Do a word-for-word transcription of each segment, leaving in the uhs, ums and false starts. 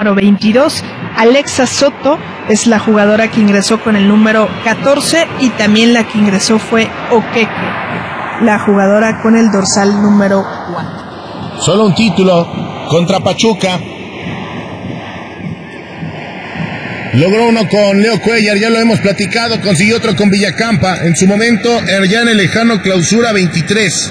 número veintidós. Alexa Soto es la jugadora que ingresó con el número catorce y también la que ingresó fue Okeke, la jugadora con el dorsal número cuatro. Solo un título contra Pachuca. Logró uno con Leo Cuellar, ya lo hemos platicado, consiguió otro con Villacampa, en su momento ya en el lejano clausura veintitrés.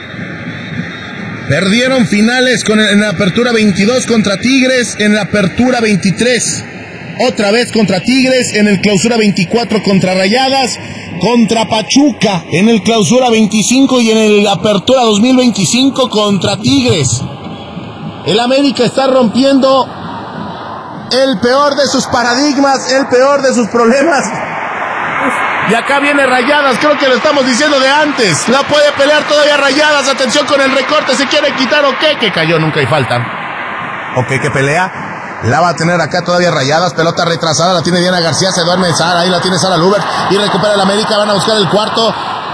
Perdieron finales con, en la apertura veintidós contra Tigres, en la apertura veintitrés, otra vez contra Tigres, en el clausura veinticuatro contra Rayadas, contra Pachuca, en el clausura veinticinco y en el apertura dos mil veinticinco contra Tigres. El América está rompiendo el peor de sus paradigmas, el peor de sus problemas. Y acá viene Rayadas, creo que lo estamos diciendo de antes. La puede pelear todavía Rayadas, atención con el recorte, se quiere quitar Okeke, cayó, nunca hay falta. Okeke pelea, la va a tener acá todavía Rayadas, pelota retrasada, la tiene Diana García, se duerme Sara, ahí la tiene Sara Luber, y recupera el América, van a buscar el cuarto.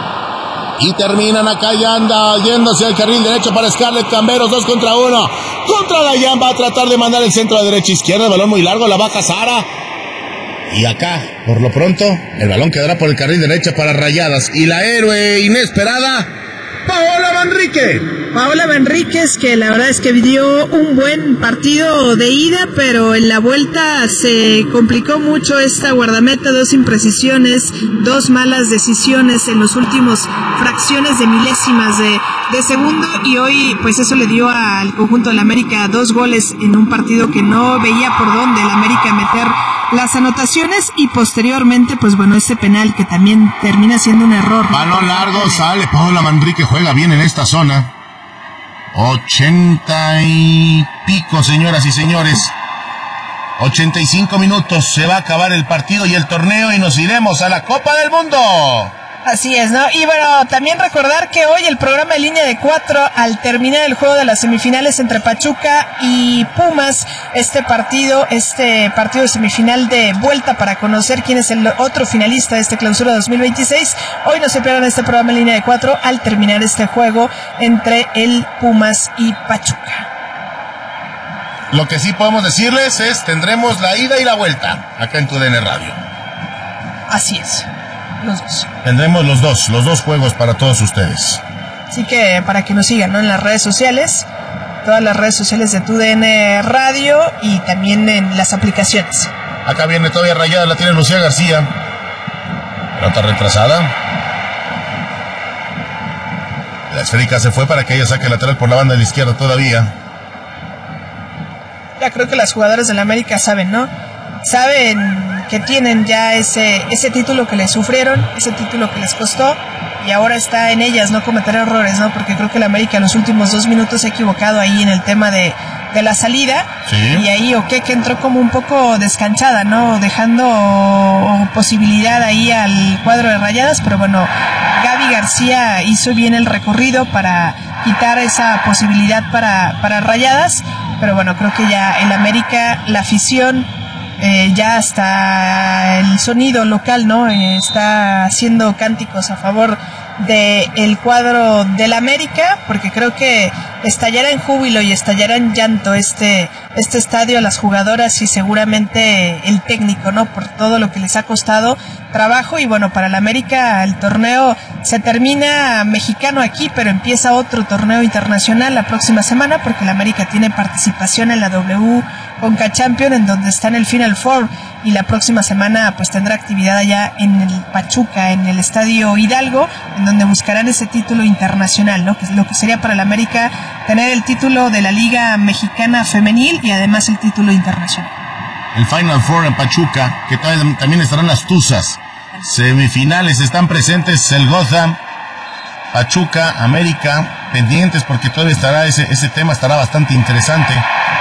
Y terminan acá y anda yéndose al carril derecho para Scarlett Camberos, dos contra uno. Contra Dayan, va a tratar de mandar el centro a derecha izquierda, el balón muy largo, la baja Sara. Y acá, por lo pronto, el balón quedará por el carril derecho para Rayadas. Y la héroe inesperada, Paola Manrique. Paola Manríquez, que la verdad es que dio un buen partido de ida, pero en la vuelta se complicó mucho esta guardameta, dos imprecisiones, dos malas decisiones en los últimos fracciones de milésimas de, de segundo, y hoy pues eso le dio al conjunto del América dos goles en un partido que no veía por dónde el América meter las anotaciones, y posteriormente pues bueno, ese penal que también termina siendo un error, ¿no? Balón largo, sale Paola Manrique, juega bien en esta zona. Ochenta y pico, señoras y señores. Ochenta y cinco minutos, se va a acabar el partido y el torneo y nos iremos a la Copa del Mundo. Así es, ¿no? Y bueno, también recordar que hoy el programa de Línea de Cuatro, al terminar el juego de las semifinales entre Pachuca y Pumas, este partido, este partido de semifinal de vuelta para conocer quién es el otro finalista de este clausura dos mil veintiséis, hoy no se pierdan este programa de Línea de Cuatro al terminar este juego entre el Pumas y Pachuca. Lo que sí podemos decirles es, tendremos la ida y la vuelta acá en tu D N Radio. Así es. Los dos. Tendremos los dos, los dos juegos para todos ustedes. Así que para que nos sigan, ¿no? En las redes sociales, todas las redes sociales de tu D N Radio y también en las aplicaciones. Acá viene todavía Rayada, la tiene Lucía García. Pelota retrasada. La esférica se fue para que ella saque lateral por la banda de la izquierda todavía. Ya creo que las jugadoras del América saben, ¿no? Saben que tienen ya ese ese título que les sufrieron, ese título que les costó, y ahora está en ellas no cometer errores, ¿no? Porque creo que el América en los últimos dos minutos se ha equivocado ahí en el tema de, de la salida. Sí. Y ahí Okeke entró como un poco descanchada, ¿no? Dejando posibilidad ahí al cuadro de Rayadas, pero bueno, Gaby García hizo bien el recorrido para quitar esa posibilidad para, para Rayadas, pero bueno, creo que ya el América, la afición, Eh, ya hasta el sonido local, ¿no? Eh, está haciendo cánticos a favor de el cuadro del América, porque creo que estallará en júbilo y estallará en llanto este este estadio a las jugadoras y seguramente el técnico, ¿no? Por todo lo que les ha costado trabajo. Y bueno, para el América el torneo se termina mexicano aquí, pero empieza otro torneo internacional la próxima semana, porque el América tiene participación en la W Conca Champions, en donde está en el Final Four, y la próxima semana pues tendrá actividad allá en el Pachuca, en el Estadio Hidalgo, en donde buscarán ese título internacional, ¿no? Que es lo que sería para el América tener el título de la Liga Mexicana Femenil y además el título internacional. El Final Four en Pachuca, que también estarán las Tuzas. Semifinales están presentes el Gotham, Pachuca, América, pendientes porque todavía estará ese, ese tema estará bastante interesante.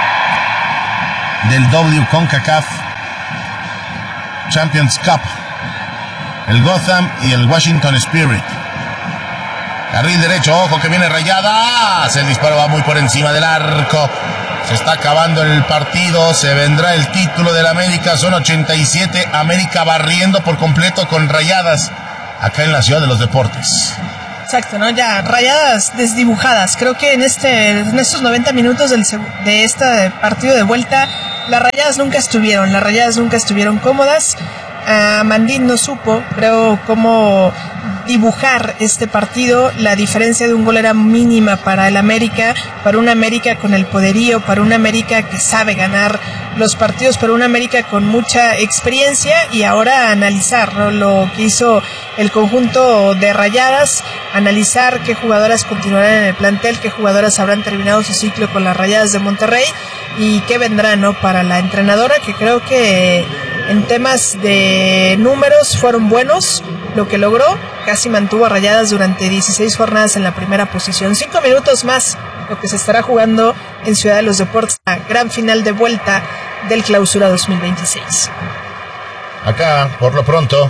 Del W CONCACAF Champions Cup, el Gotham y el Washington Spirit. Carril derecho, ojo que viene Rayada, el disparo va muy por encima del arco, se está acabando el partido, se vendrá el título del América, son ochenta y siete, América barriendo por completo con Rayadas, acá en la Ciudad de los Deportes. Exacto, ¿no? Ya, Rayadas desdibujadas. Creo que en este en estos noventa minutos del, de este partido de vuelta las Rayadas nunca estuvieron, las Rayadas nunca estuvieron cómodas. Uh, Mandín no supo, creo, cómo dibujar este partido. La diferencia de un gol era mínima para el América, para un América con el poderío, para un América que sabe ganar los partidos, para un América con mucha experiencia. Y ahora analizar, ¿no?, lo que hizo el conjunto de Rayadas, analizar qué jugadoras continuarán en el plantel, qué jugadoras habrán terminado su ciclo con las Rayadas de Monterrey y qué vendrá, ¿no?, para la entrenadora, que creo que en temas de números fueron buenos. Lo que logró, casi mantuvo a Rayadas durante dieciséis jornadas en la primera posición. Cinco minutos más lo que se estará jugando en Ciudad de los Deportes, la gran final de vuelta del Clausura dos mil veintiséis. Acá, por lo pronto,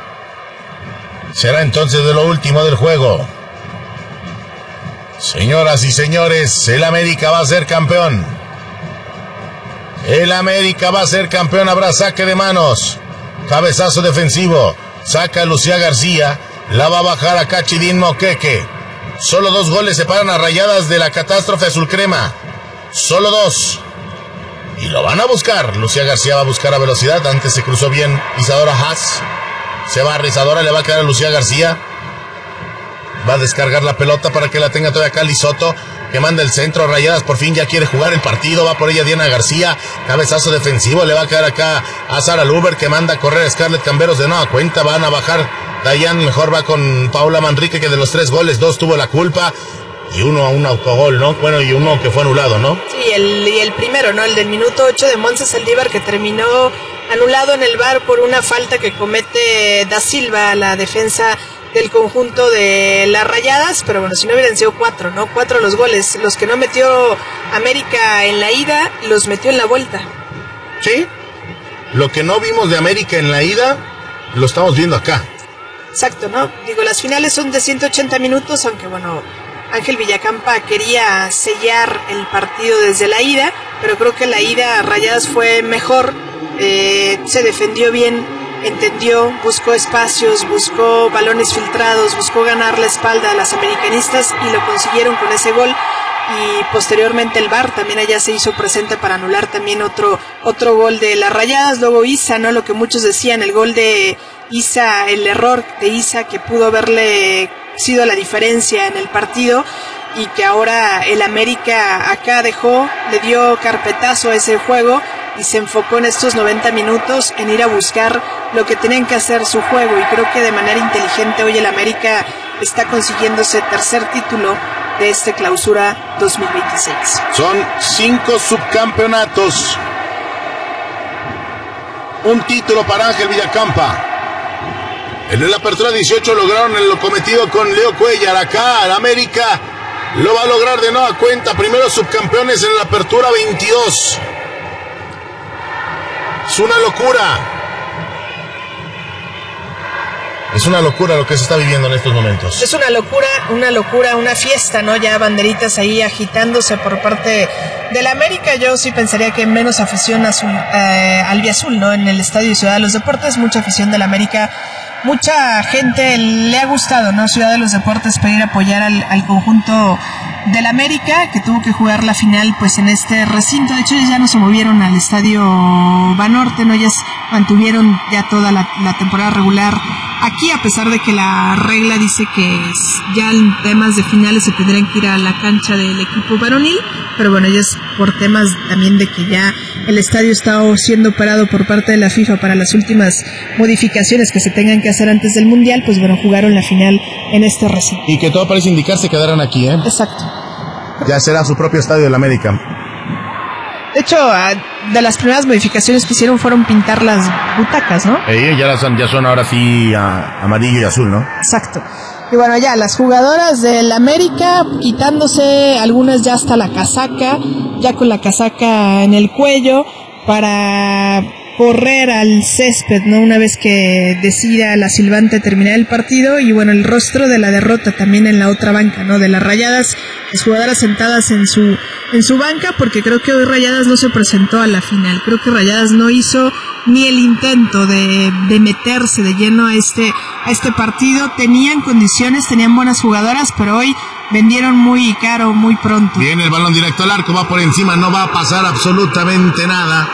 será entonces de lo último del juego. Señoras y señores, el América va a ser campeón. El América va a ser campeón. Habrá saque de manos, cabezazo defensivo. Saca a Lucía García, la va a bajar a Cachidín Moqueque. Solo dos goles separan a Rayadas de la catástrofe azul crema. Solo dos. Y lo van a buscar. Lucía García va a buscar a velocidad. Antes se cruzó bien Isadora Haas. Se va a Isadora, le va a quedar a Lucía García. Va a descargar la pelota para que la tenga todavía Cali Soto, que manda el centro. Rayadas por fin ya quiere jugar el partido. Va por ella Diana García. Cabezazo defensivo. Le va a quedar acá a Sara Luber, que manda a correr a Scarlett Camberos de nueva cuenta. Van a bajar Dayan. Mejor va con Paula Manrique, que de los tres goles, dos tuvo la culpa. Y uno a un autogol, ¿no? Bueno, y uno que fue anulado, ¿no? Sí, el, y el primero, ¿no? El del minuto ocho de Montse Saldívar, que terminó anulado en el V A R por una falta que comete Da Silva, la defensa del conjunto de las Rayadas. Pero bueno, si no hubieran sido cuatro, ¿no? Cuatro los goles. Los que no metió América en la ida, los metió en la vuelta. Sí. Lo que no vimos de América en la ida, lo estamos viendo acá. Exacto, ¿no? Digo, las finales son de ciento ochenta minutos, aunque bueno, Ángel Villacampa quería sellar el partido desde la ida, pero creo que la ida Rayadas fue mejor. Eh, se defendió bien, entendió, buscó espacios, buscó balones filtrados, buscó ganar la espalda a las americanistas y lo consiguieron con ese gol. Y posteriormente el V A R también allá se hizo presente para anular también otro otro gol de las Rayadas. Luego Isa, ¿no? Lo que muchos decían, el gol de Isa, el error de Isa que pudo haberle sido la diferencia en el partido, y que ahora el América acá dejó, le dio carpetazo a ese juego y se enfocó en estos noventa minutos en ir a buscar lo que tenían que hacer, su juego. Y creo que de manera inteligente hoy el América está consiguiendo ese tercer título de este Clausura dos mil veintiséis. Son cinco subcampeonatos, un título para Ángel Villacampa. En la apertura dieciocho lograron lo cometido con Leo Cuellar. Acá el América lo va a lograr de nueva cuenta. Primero subcampeones en la apertura veintidós. Es una locura. Es una locura lo que se está viviendo en estos momentos. Es una locura, una locura, una fiesta, ¿no? Ya banderitas ahí agitándose por parte del América. Yo sí pensaría que menos afición azul, eh, albiazul, ¿no? En el Estadio Ciudad de los Deportes, mucha afición del América. Mucha gente le ha gustado, ¿no? Ciudad de los Deportes, para ir a apoyar al, al conjunto del América, que tuvo que jugar la final pues en este recinto. De hecho, ellos ya no se movieron al Estadio Banorte, ¿no? Ellas mantuvieron ya toda la, la temporada regular aquí, a pesar de que la regla dice que ya en temas de finales se tendrían que ir a la cancha del equipo varonil, pero bueno, ellos por temas también de que ya el estadio está siendo operado por parte de la FIFA para las últimas modificaciones que se tengan que hacer antes del Mundial, pues bueno, jugaron la final en este recinto. Y que todo parece indicar se quedarán aquí, ¿eh? Exacto. Ya será su propio estadio del América. De hecho, de las primeras modificaciones que hicieron fueron pintar las butacas, ¿no? Eh, ya, son, ya son ahora sí a, amarillo y azul, ¿no? Exacto. Y bueno, ya las jugadoras del América quitándose algunas ya hasta la casaca, ya con la casaca en el cuello, para correr al césped, ¿no? Una vez que decida la silbante terminar el partido. Y bueno, el rostro de la derrota también en la otra banca, ¿no? De las Rayadas, las jugadoras sentadas en su en su banca, porque creo que hoy Rayadas no se presentó a la final. Creo que Rayadas no hizo ni el intento de, de meterse de lleno a este a este partido. Tenían condiciones, tenían buenas jugadoras, pero hoy vendieron muy caro, muy pronto. Viene el balón directo al arco, va por encima, no va a pasar absolutamente nada.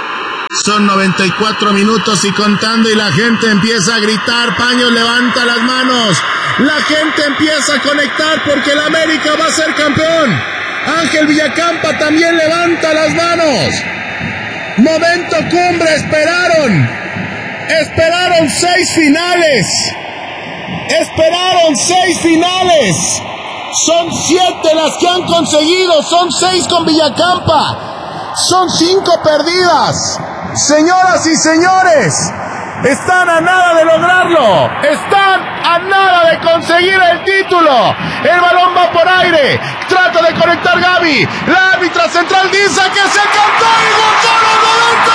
Son noventa y cuatro minutos y contando y la gente empieza a gritar. Paños levanta las manos. La gente empieza a conectar porque el América va a ser campeón. Ángel Villacampa también levanta las manos. Momento cumbre, esperaron. Esperaron seis finales. Esperaron seis finales. Son siete las que han conseguido. Son seis con Villacampa. Son cinco perdidas. Señoras y señores, están a nada de lograrlo. Están a nada de conseguir el título. El balón va por aire. Trata de conectar Gaby. La árbitra central dice que se cantó y gozó los noventa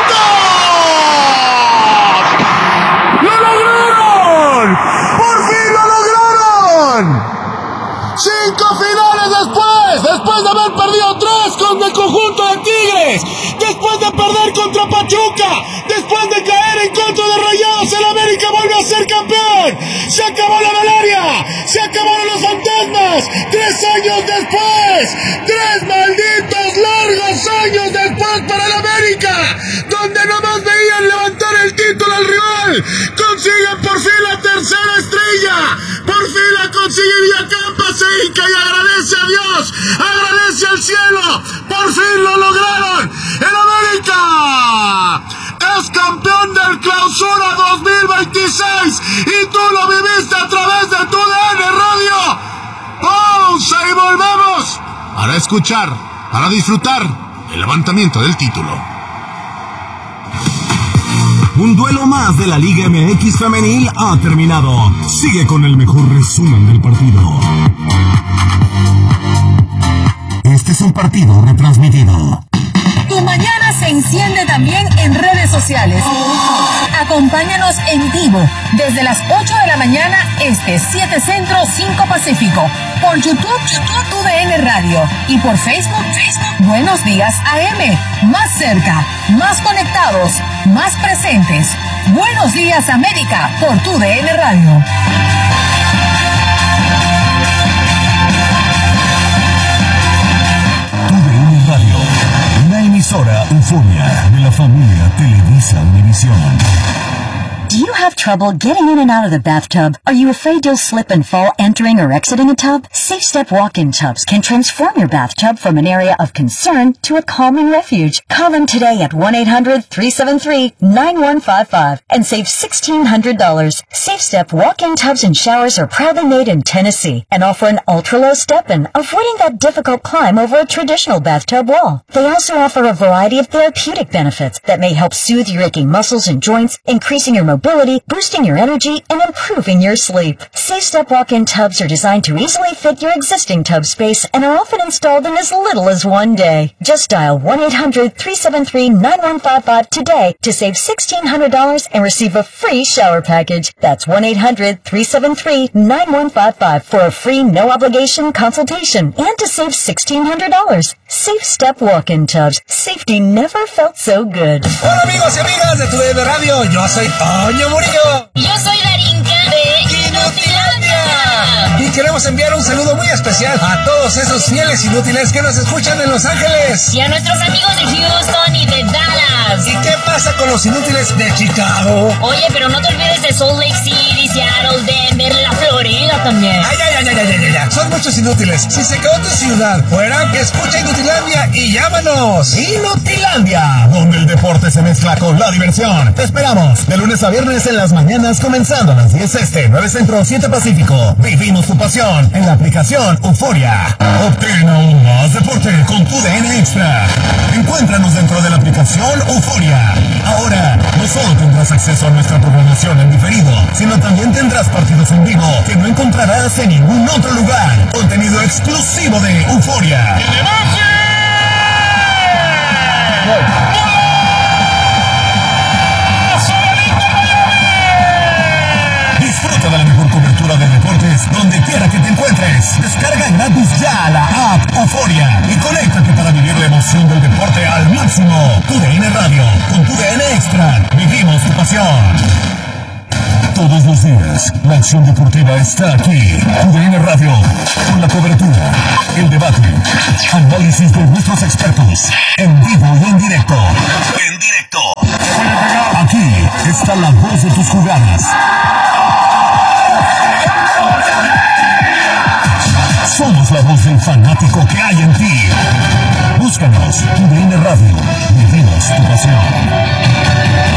minutos. ¡Lo lograron! ¡Por fin lo lograron! Cinco finales después, después de haber perdido tres con el conjunto de Tigres, después de perder contra Pachuca, después de caer en contra de Rayados, el América vuelve a ser campeón. Se acabó la malaria, se acabaron los fantasmas. Tres años después, tres malditos largos años después para el América, donde nomás veían levantar el título al rival, consiguen por fin la tercera estrella, por fin la consigue Villacampa, se hinca y agradece a Dios, agradece al cielo, por fin lo lograron. El América es campeón del Clausura dos mil veintiséis y tú lo viviste a través de tu D N Radio. Pausa y volvemos para escuchar, para disfrutar el levantamiento del título. Un duelo más de la Liga M X Femenil ha terminado. Sigue con el mejor resumen del partido. Este es un partido retransmitido. Tu mañana se enciende también en redes sociales. Acompáñanos en vivo desde las ocho de la mañana este, siete Centro, cinco Pacífico. Por YouTube, YouTube, Tu D N Radio. Y por Facebook, Facebook, Buenos Días A M. Más cerca, más conectados, más presentes. Buenos Días América por Tu D N Radio. Tu D N Radio. Una emisora Euforia de la familia Televisa Univisión. Do you have trouble getting in and out of the bathtub? Are you afraid you'll slip and fall entering or exiting a tub? Safe Step walk-in tubs can transform your bathtub from an area of concern to a calming refuge. Call them today at one eight hundred, three seven three, nine one five five and save sixteen hundred dollars. Safe Step walk-in tubs and showers are proudly made in Tennessee and offer an ultra-low step-in, avoiding that difficult climb over a traditional bathtub wall. They also offer a variety of therapeutic benefits that may help soothe your aching muscles and joints, increasing your mobility, boosting your energy, and improving your sleep. Safe Step walk-in tubs are designed to easily fit your existing tub space and are often installed in as little as one day. Just dial one eight hundred, three seven three, nine one five five today to save sixteen hundred dollars and receive a free shower package. That's one eight hundred, three seven three, nine one five five for a free no-obligation consultation and to save sixteen hundred dollars. Safe Step walk-in tubs. Safety never felt so good. Hola amigos y amigas de Tu D N Radio, yo soy Toño Murillo. Yo soy Darinka de Inutilandia. Y queremos enviar un saludo muy especial a todos esos fieles inútiles que nos escuchan en Los Ángeles. Y a nuestros amigos de Houston y de Dallas. ¿Y qué pasa con los inútiles de Chicago? Oye, pero no te olvides de Salt Lake City, Seattle, Denver, la Florida también. Ay, ay, ay, ay, ay, ay, ay. Son muchos inútiles. Si se quedó tu ciudad fuera, escucha Inutilandia y llámanos. Inutilandia, donde el deporte se mezcla con la diversión. Te esperamos de lunes a viernes en las mañanas, comenzando a las diez este, nueve Centro, siete Pacífico. Vivimos tu pasión en la aplicación Euforia. Obtén aún más deporte con Tu D N Extra. Encuéntranos dentro de la aplicación Euforia. Ahora, no solo tendrás acceso a nuestra programación en diferido, sino también tendrás partidos en vivo que no encontrarás en ningún otro lugar. Contenido exclusivo de Euforia. Disfruta de la mejor cobertura de deportes donde quiera que te encuentres. Descarga gratis ya la app Euforia y conéctate para vivir la emoción del deporte al máximo. Tu D N Radio, con Tu D N Extra, vivimos tu pasión. Todos los días, la acción deportiva está aquí. U D N Radio, con la cobertura, el debate, análisis de nuestros expertos, en vivo y en directo. En directo. Aquí está la voz de tus jugadas. Somos la voz del fanático que hay en ti. Búscanos, U D N Radio. Vivimos tu pasión.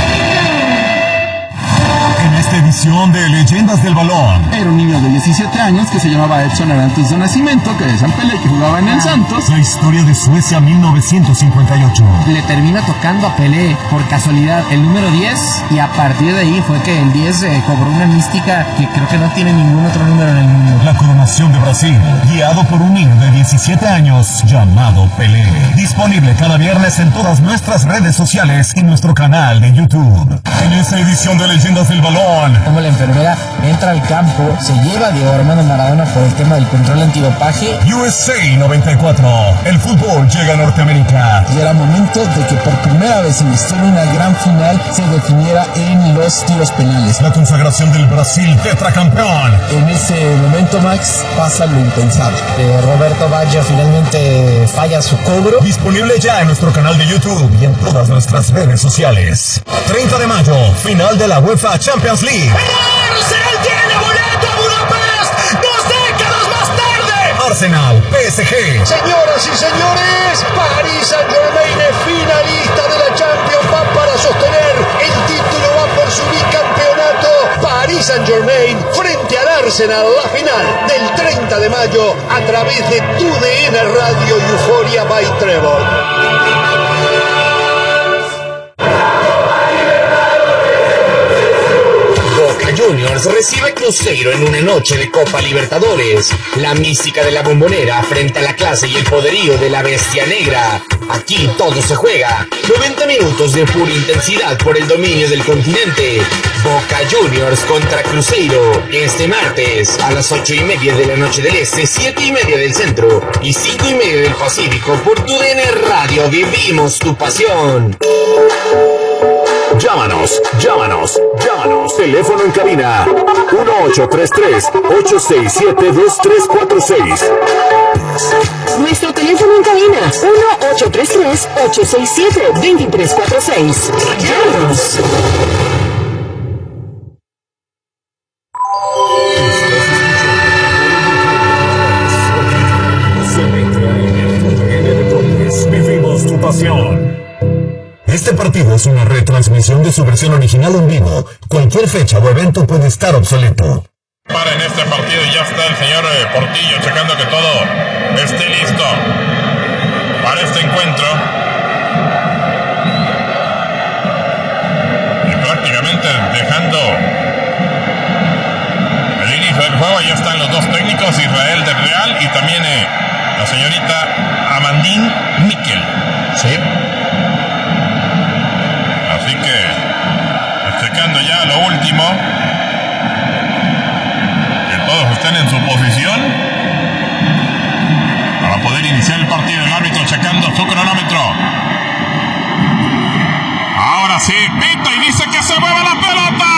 En esta edición de Leyendas del Balón. Era un niño de diecisiete años que se llamaba Edson Arantes de Nacimiento, que de San Pelé, que jugaba en el Santos. La historia de Suecia mil novecientos cincuenta y ocho. Le termina tocando a Pelé, por casualidad, el número diez, y a partir de ahí fue que el diez eh, cobró una mística que creo que no tiene ningún otro número en el mundo. La coronación de Brasil, guiado por un niño de diecisiete años llamado Pelé. Disponible cada viernes en todas nuestras redes sociales y nuestro canal de YouTube. En esta edición de Leyendas del Balón, como la enfermera entra al campo, se lleva a Diego Armando Maradona por el tema del control antidopaje. U S A noventa y cuatro, el fútbol llega a Norteamérica. Y era momento de que por primera vez en la historia una gran final se definiera en los tiros penales. La consagración del Brasil tetracampeón. En ese momento, Max, pasa lo impensable. Eh, Roberto Baggio finalmente falla su cobro. Disponible ya en nuestro canal de YouTube y en todas nuestras redes sociales. treinta de mayo, final de la UEFA Champions League. ¡El Arsenal tiene boleto a Budapest! ¡Dos décadas más tarde! Arsenal, P S G. Señoras y señores, Paris Saint-Germain es finalista de la Champions. Va para sostener el título, va por su bicampeonato. Paris Saint-Germain frente al Arsenal, la final del treinta de mayo a través de tu D N Radio Euphoria by Trevor. Juniors recibe Cruzeiro en una noche de Copa Libertadores. La mística de la Bombonera frente a la clase y el poderío de la Bestia Negra. Aquí todo se juega. noventa minutos de pura intensidad por el dominio del continente. Boca Juniors contra Cruzeiro. Este martes a las ocho y media de la noche del Este, siete y media del Centro y cinco y media del Pacífico por tu D N Radio. Vivimos tu pasión. Llámanos, llámanos, llámanos. Teléfono en cabina uno ocho tres tres, ocho seis siete, dos tres cuatro seis. Nuestro teléfono en cabina uno ocho tres tres, ocho seis siete, dos tres cuatro seis. Llámanos. Vivimos tu pasión. Este partido es una retransmisión de su versión original en vivo. Cualquier fecha o evento puede estar obsoleto. Para en este partido ya está el señor eh, Portillo checando que todo esté listo para este encuentro. Y prácticamente dejando el inicio del juego. Ya están los dos técnicos, Israel del Real y también eh, la señorita Amandine Miquel. Sí. Así que, checando ya lo último, que todos estén en su posición para poder iniciar el partido. El árbitro checando su cronómetro. Ahora sí, pita y dice que se mueve la pelota.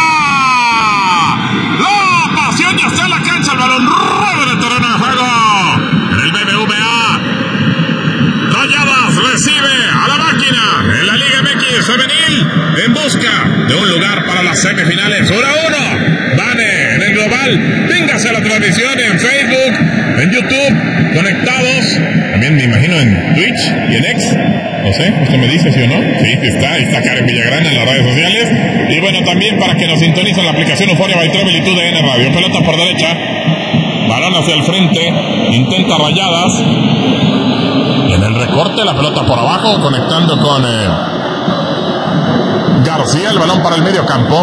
La pasión ya está en la cancha, el balón rueda en el terreno de juego. En el B B V A, Rayadas recibe a la máquina en la Liga M X Femenil en busca de un lugar para las semifinales. uno a uno. Vane en el global. Véngase a la transmisión en Facebook, en YouTube, conectados. También me imagino en Twitch y en X. No sé, ¿usted me dice sí o no? Sí, está, está Karen Villagrán en las redes sociales. Y bueno, también para que nos sintonicen la aplicación Euphoria by Travel y tu D N Radio. Pelota por derecha. Balón hacia el frente. Intenta Rayadas. Y en el recorte la pelota por abajo, conectando con eh, García, el balón para el medio campo.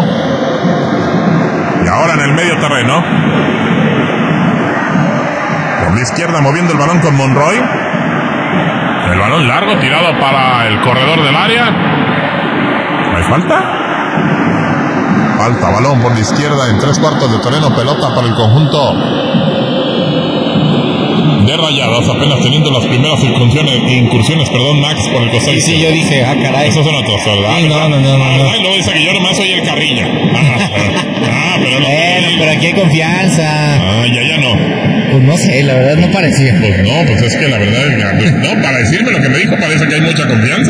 Y ahora en el medio terreno, por la izquierda moviendo el balón con Monroy. El balón largo tirado para el corredor del área. ¿Hay falta? Falta, balón por la izquierda en tres cuartos de terreno, pelota para el conjunto de Rayadas, apenas teniendo las primeras incursiones, incursiones perdón, Max, por el costado. Sí, sí, yo dije, ah, caray. Esos son otros, ¿verdad? Sí, no, no, no, no. Ah, no. y luego dice que yo nomás soy el carrilla. Ah, pero no. Bueno, pero aquí hay confianza. Ah, ya, ya no. Pues no sé, la verdad no parecía. Pues no, pues es que la verdad, no, para decirme lo que me dijo parece que hay mucha confianza.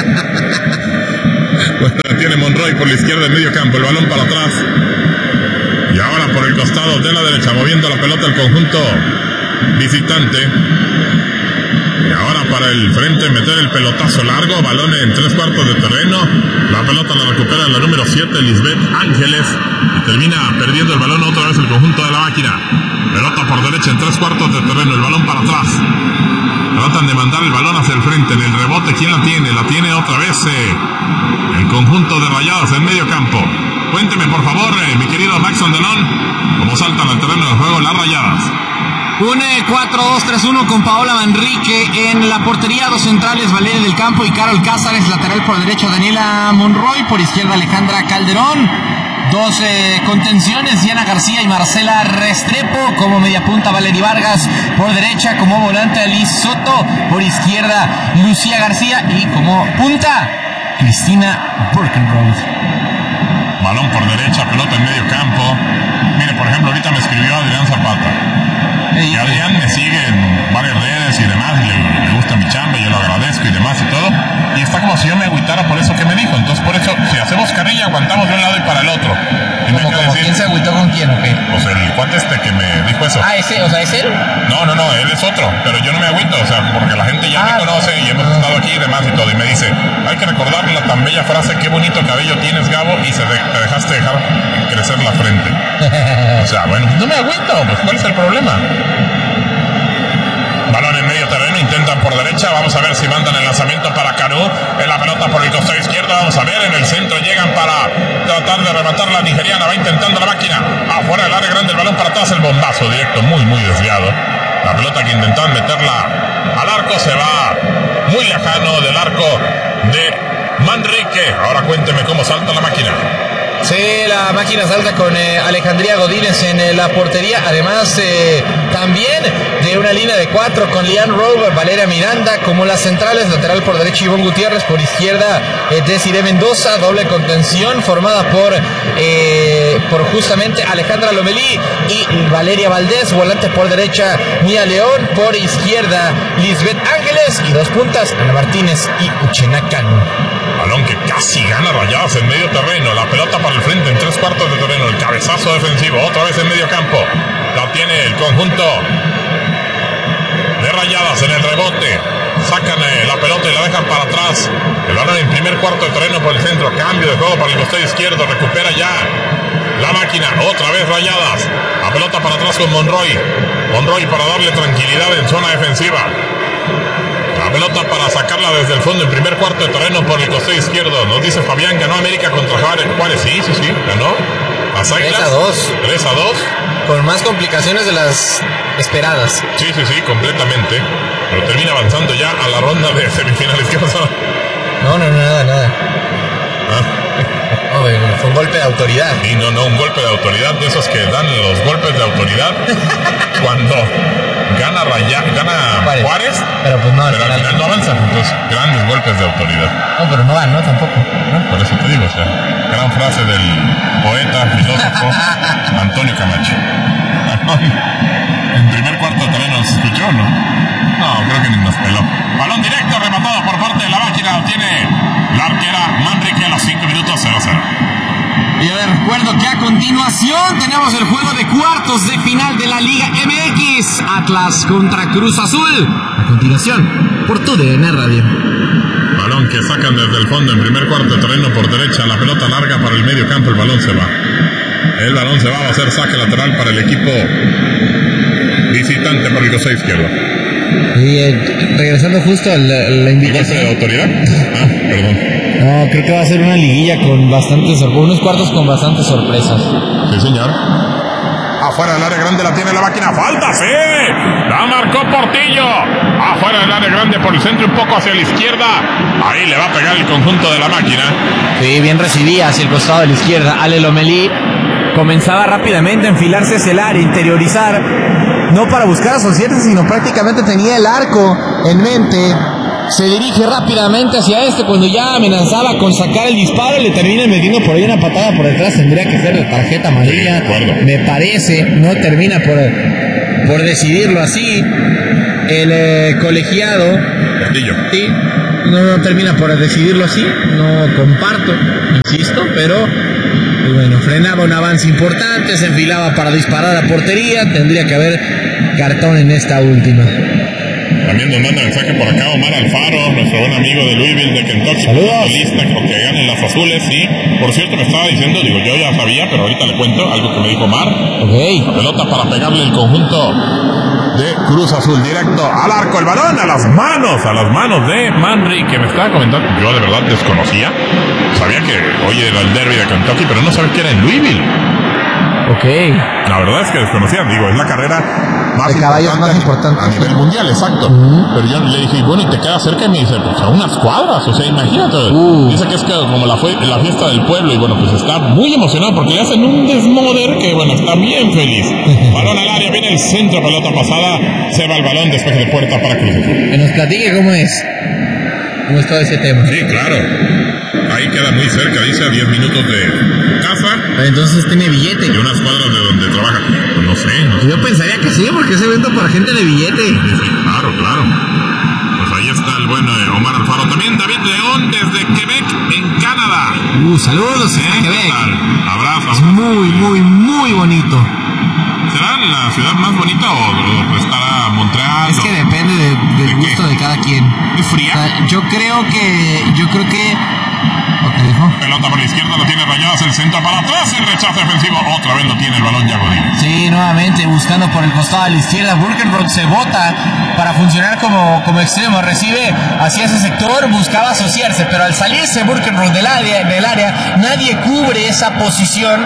Bueno, tiene Monroy por la izquierda del medio campo, el balón para atrás. Y ahora por el costado de la derecha, moviendo la pelota el conjunto visitante. Y ahora para el frente, meter el pelotazo largo, balón en tres cuartos de terreno. La pelota la recupera la número siete, Lisbeth Ángeles. Y termina perdiendo el balón otra vez el conjunto de la máquina. Pelota por derecha en tres cuartos de terreno, el balón para atrás. Tratan de mandar el balón hacia el frente. En el rebote, ¿quién la tiene? La tiene otra vez eh, el conjunto de Rayadas en medio campo. Cuénteme, por favor, eh, mi querido Maxon Delón, cómo saltan al terreno de juego las Rayadas. Un cuatro dos tres uno con Paola Manrique en la portería, dos centrales, Valeria del Campo y Carol Cázares, lateral por derecho Daniela Monroy, por izquierda Alejandra Calderón. Dos eh, contenciones, Diana García y Marcela Restrepo. Como media punta, Valery Vargas. Por derecha, como volante, Liz Soto. Por izquierda, Lucía García. Y como punta, Cristina Burkenroth. Balón por derecha, pelota en medio campo. Mire, por ejemplo, ahorita me escribió Adrián Zapata. Y Adrián me sigue en varias redes y demás, y le, le gusta mi chamba, y yo lo agradezco y demás y todo. Y está como si yo me agüitara por eso que me dijo. Entonces, por eso, si hacemos carrilla, aguantamos de un lado y para el otro. Y ¿Cómo, como quién se agüitó con quién o qué? Pues el cuate este que me dijo eso. Ah, ese, o sea, ¿es él? No, no, no, él es otro, pero yo no me agüito, o sea, porque la gente ya ah, me conoce y hemos estado aquí y demás y todo. Y me dice, hay que recordar la tan bella frase, qué bonito cabello tienes, Gabo, y se de, te dejaste dejar crecer la frente. O sea, bueno, no me agüito, pues ¿cuál es el problema? Balón en medio terreno, intentan por derecha, vamos a ver si mandan el lanzamiento para Canú, en la pelota por el costado izquierdo, vamos a ver, en el centro llegan para tratar de rematar la nigeriana, va intentando la máquina, afuera del área grande, el balón para atrás, el bombazo directo, muy muy desviado, la pelota que intentan meterla al arco, se va muy lejano del arco de Manrique. Ahora cuénteme cómo salta la máquina. Sí, la máquina salta con eh, Alejandría Godínez en eh, la portería, además eh, también de una línea de cuatro con Lian Rowe, Valeria Miranda como las centrales, lateral por derecha Ivonne Gutiérrez, por izquierda eh, Desiree Mendoza, doble contención formada por eh, por justamente Alejandra Lomelí y Valeria Valdés, volante por derecha Mía León, por izquierda Lisbeth Ángeles y dos puntas Ana Martínez y Uchena Canú. Balón que casi gana Rayadas en medio terreno, la pelota para el frente en tres cuartos de terreno, el cabezazo defensivo, otra vez en medio campo, la tiene el conjunto de Rayadas en el rebote, sacan eh, la pelota y la dejan para atrás, el balón en primer cuarto de terreno por el centro, cambio de juego para el costado izquierdo, recupera ya la máquina, otra vez Rayadas, la pelota para atrás con Monroy, Monroy para darle tranquilidad en zona defensiva. La pelota para sacarla desde el fondo en primer cuarto de terreno por el costado izquierdo. Nos dice Fabián, ganó América contra Juárez. Sí, sí, sí, ganó. Las Águilas. tres a dos. tres a dos. Con más complicaciones de las esperadas. Sí, sí, sí, completamente. Pero termina avanzando ya a la ronda de semifinales. ¿Qué pasó? No, no, no, nada, nada. Ah. No, fue un golpe de autoridad. Sí, no, no, un golpe de autoridad, de esos que dan los golpes de autoridad cuando gana Raya, gana Juárez, Juárez pero pues no, pero al final no avanzan, entonces grandes golpes de autoridad. No, pero no ganó tampoco, ¿no? Por eso te digo, o sea, gran frase del poeta, filósofo Antonio Camacho. En primer cuarto de terreno se escuchó, ¿no? No, creo que ni nos peló. Balón directo rematado por parte de la máquina, tiene la arquera Manrique a los cinco minutos cero cero. Y a ver, recuerdo que a continuación tenemos el juego de cuartos de final de la Liga M X, Atlas contra Cruz Azul. A continuación, por tu D N Radio. Balón que sacan desde el fondo en primer cuarto de terreno por derecha, la pelota larga para el medio campo, el balón se va. El balón se va, va a ser saque lateral para el equipo visitante por el costado izquierdo. Y eh, regresando justo a la, la invitación. ¿El golpe de autoridad? Ah, perdón. No, creo que va a ser una liguilla con bastantes, unos cuartos con bastantes sorpresas. Sí, señor. Afuera del área grande la tiene la máquina. ¡Falta! ¡Sí! La marcó Portillo. Afuera del área grande por el centro, un poco hacia la izquierda. Ahí le va a pegar el conjunto de la máquina. Sí, bien recibida hacia el costado de la izquierda. Ale Lomelí comenzaba rápidamente a enfilarse hacia el área, interiorizar. no para buscar asociarse, sino prácticamente tenía el arco en mente. Se dirige rápidamente hacia este cuando ya amenazaba con sacar el disparo, le termina metiendo por ahí una patada por detrás, tendría que ser de tarjeta amarilla, me parece, no termina por, por decidirlo así el eh, colegiado. Castillo. Sí, no, no termina por decidirlo así, no comparto, insisto, pero pues bueno, frenaba un avance importante, se enfilaba para disparar a portería, tendría que haber cartón en esta última. También nos manda mensaje por acá Omar Alfaro, nuestro buen amigo de Louisville, de Kentucky. Saludos. Lista, creo que ganen las azules, sí. Por cierto, me estaba diciendo, digo, yo ya sabía, pero ahorita le cuento algo que me dijo Omar. Ok. La pelota para pegarle el conjunto de Cruz Azul, directo al arco, el balón a las manos, a las manos de Manri, que me estaba comentando. Yo de verdad desconocía. Sabía que hoy era el derby de Kentucky, pero no sabía que era en Louisville. Ok. La verdad es que desconocía, digo, es la carrera más de caballos más importante a nivel mundial, exacto. Uh-huh. Pero yo le dije, bueno, ¿y te queda cerca? Y me dice, pues a unas cuadras, o sea, imagínate. Uh. Dice que es que como la, fue, la fiesta del pueblo, y bueno, pues está muy emocionado porque le hacen un desmoder que, bueno, está bien feliz. Balón al área, viene el centro, pelota pasada, se va el balón, despeje de puerta para Cruz Azul. Que nos platique cómo es, cómo es todo ese tema. Sí, claro. Ahí queda muy cerca, dice, a diez minutos de casa. Entonces tiene billete. Y unas cuadras de donde trabaja. Pues no sé, no sé. Yo pensaría que sí, porque es evento para gente de billete. Sí, sí, claro, claro. Pues ahí está el buen eh, Omar Alfaro. También David León desde Quebec, en Canadá. Uh, saludos a Quebec. Abrazos. Es muy, muy, muy bonito. ¿Será la ciudad más bonita o, o estará Montreal? Es que depende de, del ¿De gusto qué? de cada quien. ¿Es fría? O sea, yo creo que, yo creo que Okay, dijo. Pelota por la izquierda, lo tiene Rayadas, el centro para atrás, el rechazo defensivo, otra vez lo tiene el balón ya Godínez. Sí, nuevamente buscando por el costado a la izquierda, Burkenroth se bota para funcionar como, como extremo, recibe hacia ese sector, buscaba asociarse, pero al salirse Burkenroth del área, del área, nadie cubre esa posición,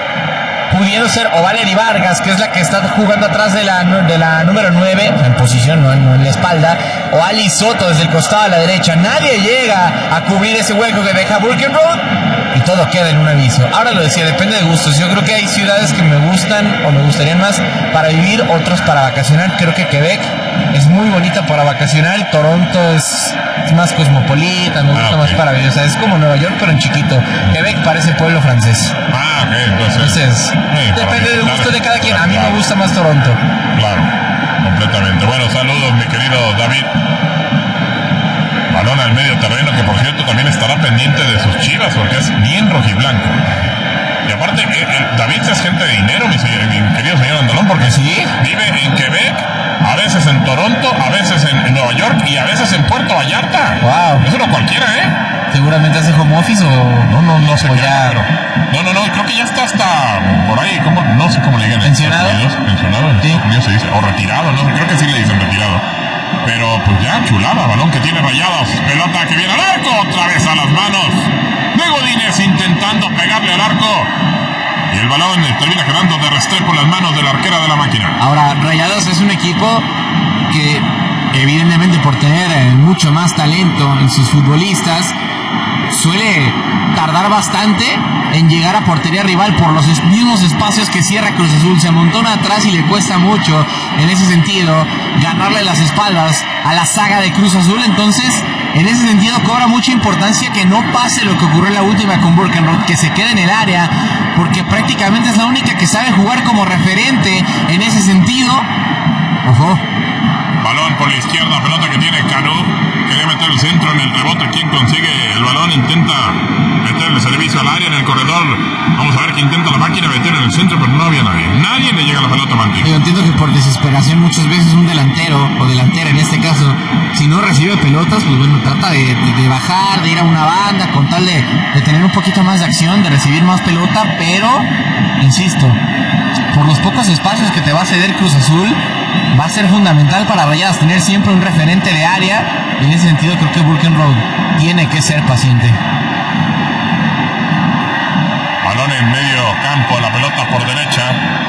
pudiendo ser o Valery Vargas, que es la que está jugando atrás de la, de la número nueve, en posición, no, no en la espalda, o Ali Soto desde el costado a la derecha. Nadie llega a cubrir ese hueco que deja Burkenroth y todo queda en un aviso. Ahora lo decía, depende de gustos. Yo creo que hay ciudades que me gustan o me gustarían más para vivir, otros para vacacionar. Creo que Quebec es muy bonita para vacacionar. Toronto es, es más cosmopolita, me gusta ah, okay. más para vivir. O sea, es como Nueva York, pero en chiquito. Quebec parece pueblo francés. Ah, ok, entonces. entonces sí, depende del gusto de cada quien. A mí me gusta más Toronto. Claro, completamente. Bueno, saludos, mi querido David. Balón al medio terreno, que por cierto también estará pendiente de sus Chivas, porque es bien rojiblanco. Y aparte, eh, eh, David es gente de dinero, mi, mi querido señor Andalón, porque ¿sí? Vive en Quebec, a veces en Toronto, a veces en, en Nueva York y a veces en Puerto Vallarta. Wow. Eso no cualquiera, ¿eh? Seguramente hace home office o... No, no, no sé. O ya... Pero, no, no, no, creo que ya está hasta por ahí, ¿cómo? No sé cómo le digan. ¿Pensionado? Pensionado, en Estados Unidos se dice, o retirado, no sé, creo que sí le dicen retirado. Pero pues ya, chulada, balón que tiene Rayadas, pelota que viene al arco, otra vez a las manos de Godínez intentando pegarle al arco. Y el balón termina quedando de restrepo en las manos de la arquera de la máquina. Ahora, Rayadas es un equipo que, evidentemente por tener eh, mucho más talento en sus futbolistas, suele tardar bastante en llegar a portería rival por los es- mismos espacios que cierra Cruz Azul. Se amontona atrás y le cuesta mucho, en ese sentido, ganarle las espaldas a la saga de Cruz Azul. Entonces, en ese sentido, cobra mucha importancia que no pase lo que ocurrió en la última con Burkenroth, que se quede en el área, porque prácticamente es la única que sabe jugar como referente en ese sentido. Ojo. Balón por la izquierda, pelota que tiene Canu. Quería meter el centro en el rebote. ¿Quién consigue el balón? Intenta meterle servicio al área en el corredor. Vamos a ver que intenta la máquina meter en el centro, pero no había nadie. Nadie le llega a la pelota a Manti. Yo entiendo que por desesperación muchas veces un delantero, o delantera en este caso, si no recibe pelotas, pues bueno, trata de, de, de bajar, de ir a una banda, con tal de, de tener un poquito más de acción, de recibir más pelota, pero, insisto, por los pocos espacios que te va a ceder Cruz Azul, va a ser fundamental para Rayadas tener siempre un referente de área, y en ese sentido creo que Burkenroth tiene que ser paciente. Balón en medio campo, la pelota por derecha.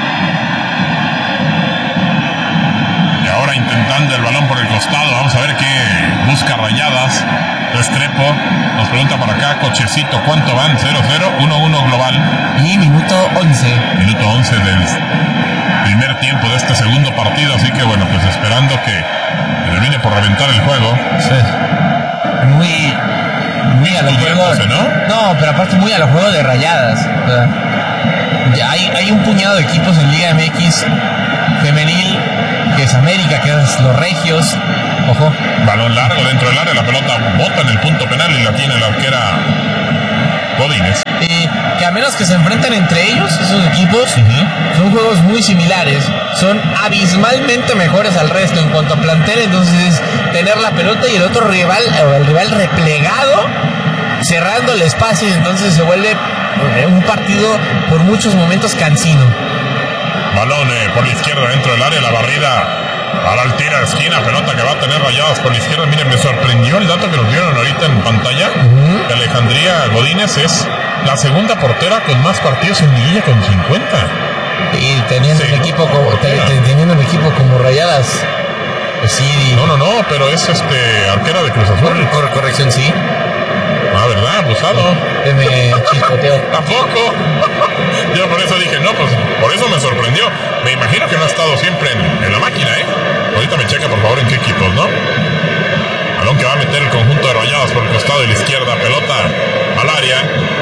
Y ahora intentando el balón por el costado. Vamos a ver qué busca Rayadas. Restrepo nos pregunta por acá, Cochecito, ¿cuánto van? cero cero, uno uno global. Y minuto once. Minuto once del primer tiempo de este segundo partido, así que bueno, pues esperando que termine por reventar el juego. Sí. Muy, muy a los juegos, ¿no? No, pero aparte muy a los juegos de Rayadas. O sea, ya hay, hay un puñado de equipos en Liga M X femenil, que es América, que es los Regios. Ojo. Balón largo dentro del área, la pelota bota en el punto penal y la tiene la arquera Godínez. Y que a menos que se enfrenten entre ellos, esos equipos, uh-huh. son juegos muy similares, son abismalmente mejores al resto en cuanto a plantel, entonces es tener la pelota y el otro rival, o el rival replegado, cerrando el espacio, y entonces se vuelve un partido por muchos momentos cansino. Balón eh, por la izquierda dentro del área, la barrida a la tira de esquina, pelota que va a tener Rayadas por la izquierda. Miren, me sorprendió el dato que nos vieron ahorita en pantalla, uh-huh. que Alejandría Godínez es la segunda portera con más partidos en liguilla, con cincuenta. Y teniendo, sí, un, equipo como, teniendo un equipo como Rayadas, pues sí. No, no, no, pero es este arquera de Cruz Azul. Por corrección, sí. Ah, ¿verdad? Abusado. Me chispoteo. Tampoco. Yo por eso dije, no, pues por eso me sorprendió. Me imagino que no ha estado siempre en, en la máquina, ¿eh? Ahorita me checa, por favor, en qué equipos, ¿no? Balón que va a meter el conjunto de Rayadas por el costado de la izquierda. Pelota al área.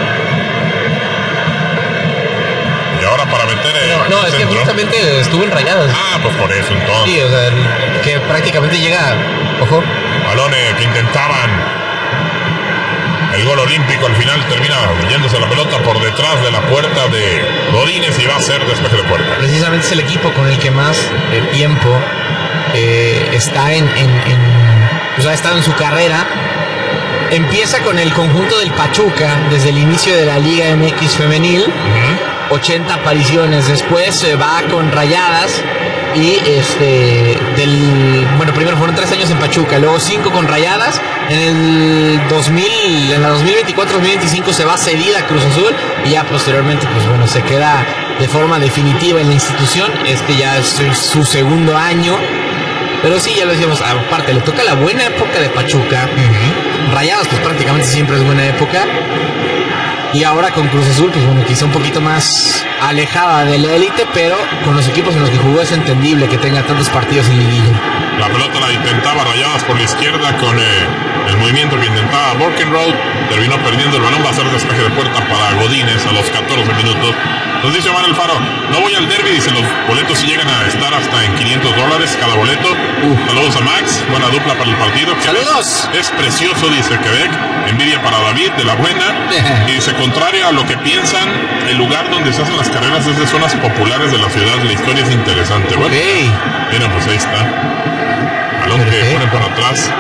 Y ahora para meter el No, no es centro. Que justamente estuvo en Rayadas. Ah, pues por eso entonces. Sí, o sea, que prácticamente llega. Ojo. Balones que intentaban el gol olímpico, al final termina yéndose la pelota por detrás de la puerta de Godínez y va a ser despeje de puerta. Precisamente es el equipo con el que más eh, tiempo eh, está en, en, en pues ha estado en su carrera. Empieza con el conjunto del Pachuca desde el inicio de la Liga M X femenil, uh-huh. ochenta apariciones. Después se va con Rayadas y este del bueno primero fueron tres años en Pachuca, luego cinco con Rayadas. En el dos mil, en la dos mil veinticuatro dos mil veinticinco se va cedida a Cruz Azul y ya posteriormente pues bueno se queda de forma definitiva en la institución. Este ya es su segundo año, pero sí, ya lo decíamos, aparte le toca la buena época de Pachuca. Uh-huh. Rayadas pues prácticamente siempre es buena época, y ahora con Cruz Azul pues bueno quizá un poquito más alejada de la élite, pero con los equipos en los que jugó es entendible que tenga tantos partidos en liguilla. La pelota la intentaba Rayadas por la izquierda con eh, el movimiento que intentaba Borkenroad. Terminó perdiendo el balón. Va a ser despeje de puerta para Godínez a los catorce minutos. Nos dice Omar Alfaro, no voy al derbi. Dice, los boletos sí llegan a estar hasta en quinientos dólares cada boleto. Uh. Saludos a Max. Buena dupla para el partido. Saludos. Es precioso, dice Quebec. Envidia para David de la buena. Y dice, contrario a lo que piensan, el lugar donde se hacen las carreras es de zonas populares de la ciudad. La historia es interesante. Bueno, okay. Mira, pues ahí está. Balón que pone para atrás.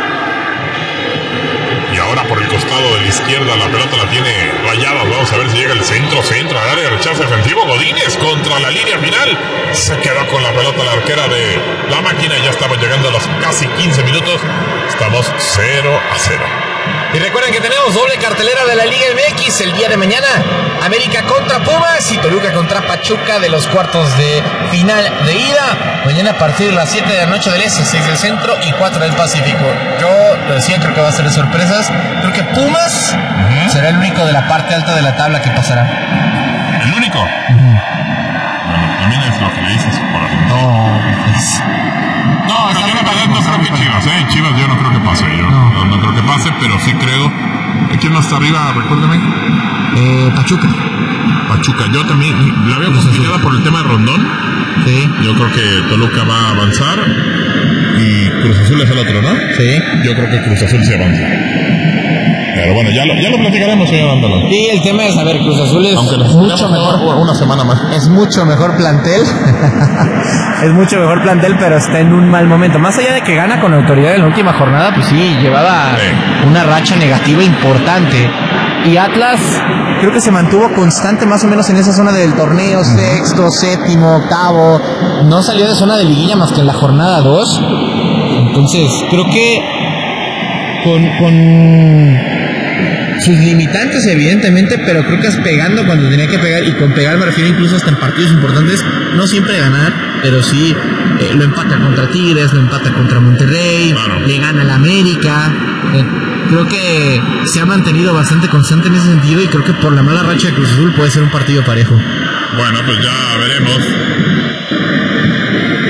Y ahora por el costado de la izquierda la pelota la tiene Rayadas. Vamos a ver si llega el centro, centro, al área de rechazo defensivo. Godínez contra la línea final. Se quedó con la pelota la arquera de la máquina. Ya estamos llegando a los casi quince minutos. Estamos cero a cero. Y recuerden que tenemos doble cartelera de la Liga M X el día de mañana. América contra Pumas y Toluca contra Pachuca de los cuartos de final de ida. Mañana a partir de las siete de la noche del Este, seis del Centro y cuatro del Pacífico. Yo lo decía, creo que va a ser de sorpresas. Creo que Pumas uh-huh. será el único de la parte alta de la tabla que pasará. ¿El único? Uh-huh. Bueno, también es lo que le dices por ahí. No, pues... No, pero yo no, no creo que Chivas, ¿eh? Chivas yo no creo que pase, yo no, no, no creo que pase, pero sí creo. ¿Quién más está arriba? Recuérdame. Eh, Pachuca. Pachuca, yo también la veo complicada por el tema de Rondón. Sí. Yo creo que Toluca va a avanzar y Cruz Azul es el otro, ¿no? Sí. Yo creo que Cruz Azul se avanza. Pero bueno, ya lo, ya lo platicaremos, señor Andalón. Sí, el tema es, a ver, Cruz Azul es Aunque mucho mejor. Una semana más. Es mucho mejor plantel. Es mucho mejor plantel, pero está en un mal momento. Más allá de que gana con autoridad en la última jornada, pues sí, llevaba sí. una racha negativa importante. Y Atlas creo que se mantuvo constante más o menos en esa zona del torneo, sexto, séptimo, octavo. No salió de zona de liguilla más que en la jornada dos. Entonces, creo que con... con sus limitantes evidentemente, pero creo que es pegando cuando tenía que pegar, y con pegar me refiero incluso hasta en partidos importantes, no siempre ganar, pero sí eh, lo empata contra Tigres, lo empata contra Monterrey, claro. le gana al América, eh, creo que se ha mantenido bastante constante en ese sentido, y creo que por la mala racha de Cruz Azul puede ser un partido parejo. Bueno, pues ya veremos.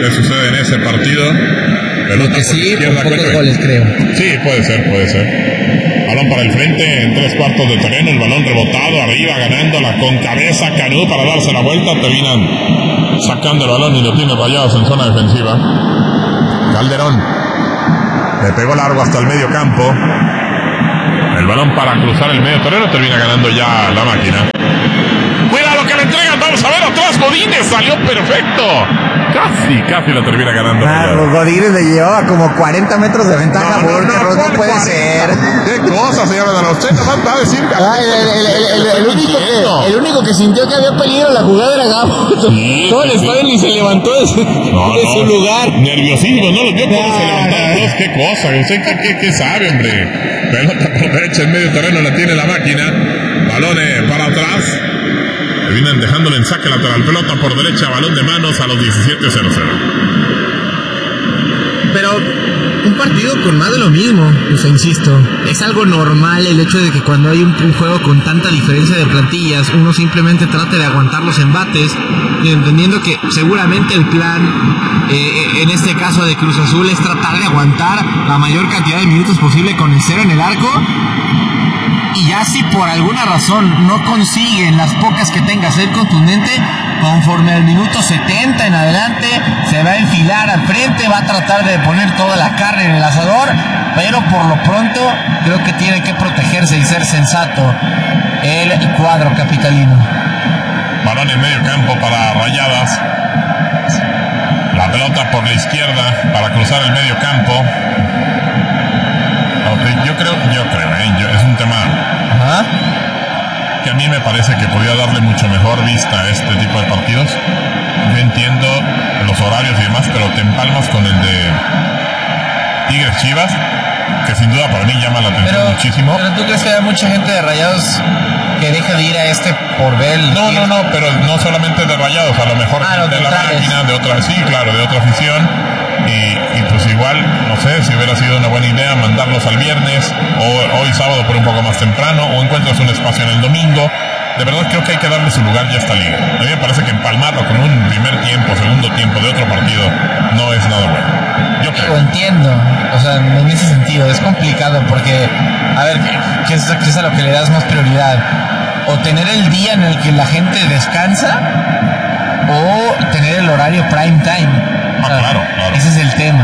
qué sucede en ese partido. Lo que sí, con pocos goles, creo. Sí, puede ser, puede ser. Balón para el frente, en tres cuartos de terreno, el balón rebotado, arriba, ganándola con cabeza, Canú para darse la vuelta, terminan sacando el balón y lo tiene Rayados en zona defensiva. Calderón le pegó largo hasta el medio campo. El balón para cruzar el medio terreno, termina ganando ya la máquina. Cuidado que le entregan, vamos a ver atrás, Godínez salió perfecto. Casi, casi lo termina ganando. Ah, Godínez le llevaba como cuarenta metros de ventaja. No, no, porque no, no, no, no puede no, ser. ¿Qué cosa, señora de los ochenta? Va a decir. Ay, el, el, el, el, el, único que, el único que sintió que había peligro en la jugada era Gabo. Sí, todo el sí, estadio sí. ni se levantó de su, No, de no, su lugar. Nerviosísimo, no lo vio cómo se levantaron todos. Qué cosa, usted qué, qué, qué sabe, hombre. Pelota por derecha en medio terreno, la tiene la máquina. Balones para atrás. Terminan dejándole en saque lateral. Pelota por derecha, balón de manos a los diecisiete cero cero. Pero un partido con más de lo mismo, o sea, insisto, es algo normal el hecho de que cuando hay un, un juego con tanta diferencia de plantillas, uno simplemente trate de aguantar los embates, entendiendo que seguramente el plan, eh, en este caso de Cruz Azul, es tratar de aguantar la mayor cantidad de minutos posible con el cero en el arco. Y ya si por alguna razón no consiguen las pocas que tenga ser contundente, conforme al minuto setenta en adelante se va a enfilar al frente, va a tratar de poner toda la carne en el asador, pero por lo pronto creo que tiene que protegerse y ser sensato el cuadro capitalino. Balón en medio campo para Rayadas. La pelota por la izquierda para cruzar el medio campo. Yo creo, yo creo, ¿eh? yo, es un tema Ajá. que a mí me parece que podría darle mucho mejor vista a este tipo de partidos. Yo entiendo los horarios y demás, pero te empalmas con el de Tigres Chivas, que sin duda para mí llama la atención Pero, muchísimo. pero ¿tú crees que hay mucha gente de Rayados que deja de ir a este por ver el No, no, no, pero no solamente de Rayados, a lo mejor Ah, de la neutrales. máquina, de otra, sí, claro, de otra afición. Y, y pues igual, no sé, si hubiera sido una buena idea mandarlos al viernes o hoy sábado por un poco más temprano, o encuentras un espacio en el domingo. De verdad creo que hay que darle su lugar ya a esta liga. A mí me parece que empalmarlo con un primer tiempo, segundo tiempo de otro partido no es nada bueno. Yo creo. Lo entiendo, o sea, en ese sentido es complicado porque, a ver, ¿qué es, qué es a lo que le das más prioridad? O tener el día en el que la gente descansa o tener el horario prime time. Ah, claro, claro. Ese es el tema.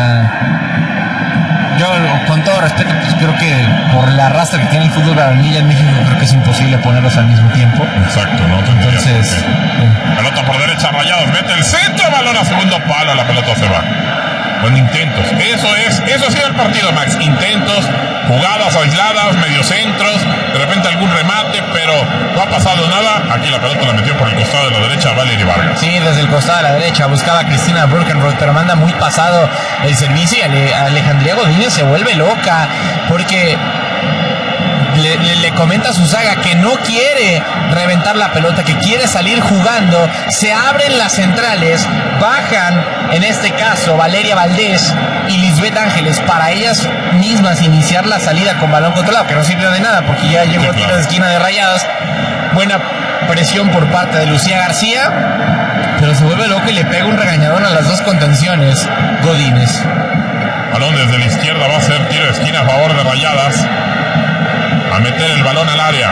Uh, yo, con todo respeto, pues creo que por la arrastre que tiene el fútbol varonil en México, creo que es imposible ponerlos al mismo tiempo. Exacto, ¿no? Entonces, sí. Pelota por derecha, Rayados, mete el centro, balón a segundo palo, la pelota se va. Con intentos, eso es, eso ha sido el partido, Max. Intentos, jugadas aisladas, mediocentros, de repente algún remate, pero no ha pasado nada. Aquí la pelota la metió por el costado de la derecha Valery Vargas. Sí, desde el costado de la derecha buscaba a Cristina Burkenroth, pero manda muy pasado el servicio y Ale- Alejandría Godínez se vuelve loca porque le, le, le comenta a su saga que no quiere reventar la pelota, que quiere salir jugando. Se abren las centrales, bajan en este caso Valeria Valdés y Lisbeth Ángeles para ellas mismas iniciar la salida con balón controlado, que no sirvió de nada porque ya llegó a tiro de esquina de Rayadas. Buena presión por parte de Lucía García, pero se vuelve loco y le pega un regañadón a las dos contenciones Godínez. Balón desde la izquierda, va a ser tiro de esquina a favor de Rayadas. A meter el balón al área.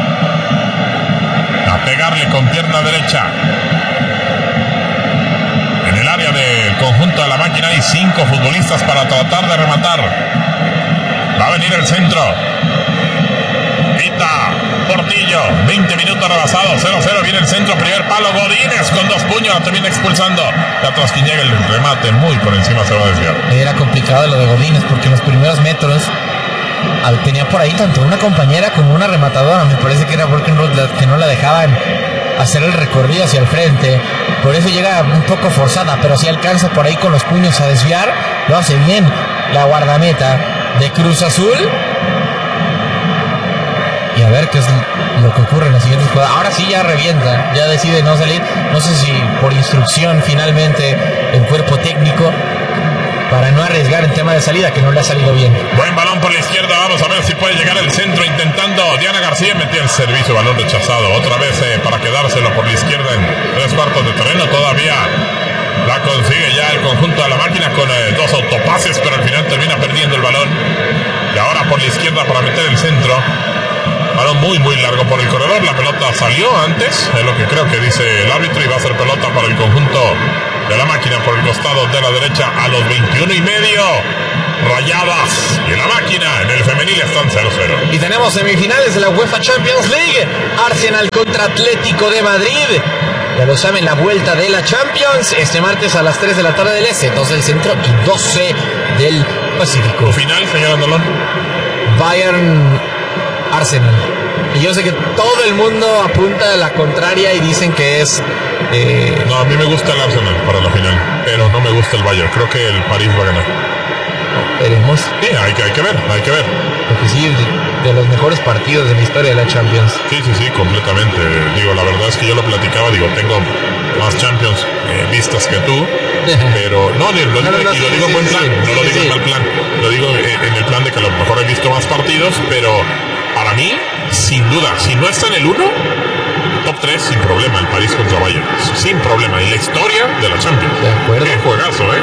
A pegarle con pierna derecha. En el área del conjunto de la máquina hay cinco futbolistas para tratar de rematar. Va a venir el centro. Pita Portillo, veinte minutos rebasados, cero cero, viene el centro, primer palo, Godínez con dos puños, la termina expulsando. Y atrás quien llega el remate, muy por encima se va a desviar. Era complicado lo de Godínez porque en los primeros metros tenía por ahí tanto una compañera como una rematadora. Me parece que era Burkenroth la que no la dejaban hacer el recorrido hacia el frente. Por eso llega un poco forzada, pero si alcanza por ahí con los puños a desviar, lo hace bien la guardameta de Cruz Azul. Y a ver qué es lo que ocurre en la siguiente jugada. Ahora sí ya revienta, ya decide no salir. No sé si por instrucción finalmente el cuerpo técnico, para no arriesgar en tema de salida, que no le ha salido bien. Buen balón por la izquierda, vamos a ver si puede llegar el centro intentando. Diana García metió el servicio, balón rechazado. Otra vez eh, para quedárselo por la izquierda en tres cuartos de terreno. Todavía La consigue ya el conjunto de la máquina con eh, dos autopases, pero al final termina perdiendo el balón. Y ahora por la izquierda para meter el centro. Balón muy muy largo por el corredor. La pelota salió antes, es lo que creo que dice el árbitro, y va a ser pelota para el conjunto de la máquina por el costado de la derecha a los veintiuno y medio. Rayadas y la máquina en el femenil están cero cero. Y tenemos semifinales de la UEFA Champions League. Arsenal contra Atlético de Madrid. Ya lo saben, la vuelta de la Champions este martes a las tres de la tarde del Este, dos del Centro y doce del Pacífico. ¿Tu final, señor Andalón? Bayern Arsenal. Y yo sé que todo el mundo apunta a la contraria y dicen que es... Eh... No, a mí me gusta el Arsenal para la final, pero no me gusta el Bayern. Creo que el París va a ganar. Veremos. Sí, hay que, hay que ver, hay que ver. Porque sí, de, de los mejores partidos de la historia de la Champions. Sí, sí, sí, completamente. Digo, la verdad es que yo lo platicaba, digo, tengo más Champions eh, vistas que tú, pero no, ni, lo, no, no, no, y lo sí, digo en buen sí, plan, sí, no lo sí, digo en mal plan, lo digo en, en el plan de que a lo mejor he visto más partidos, pero para mí, sin duda, si no está en el uno, top tres sin problema, el París contra Bayern, sin problema, en la historia de la Champions. De acuerdo. Qué juegazo, ¿eh?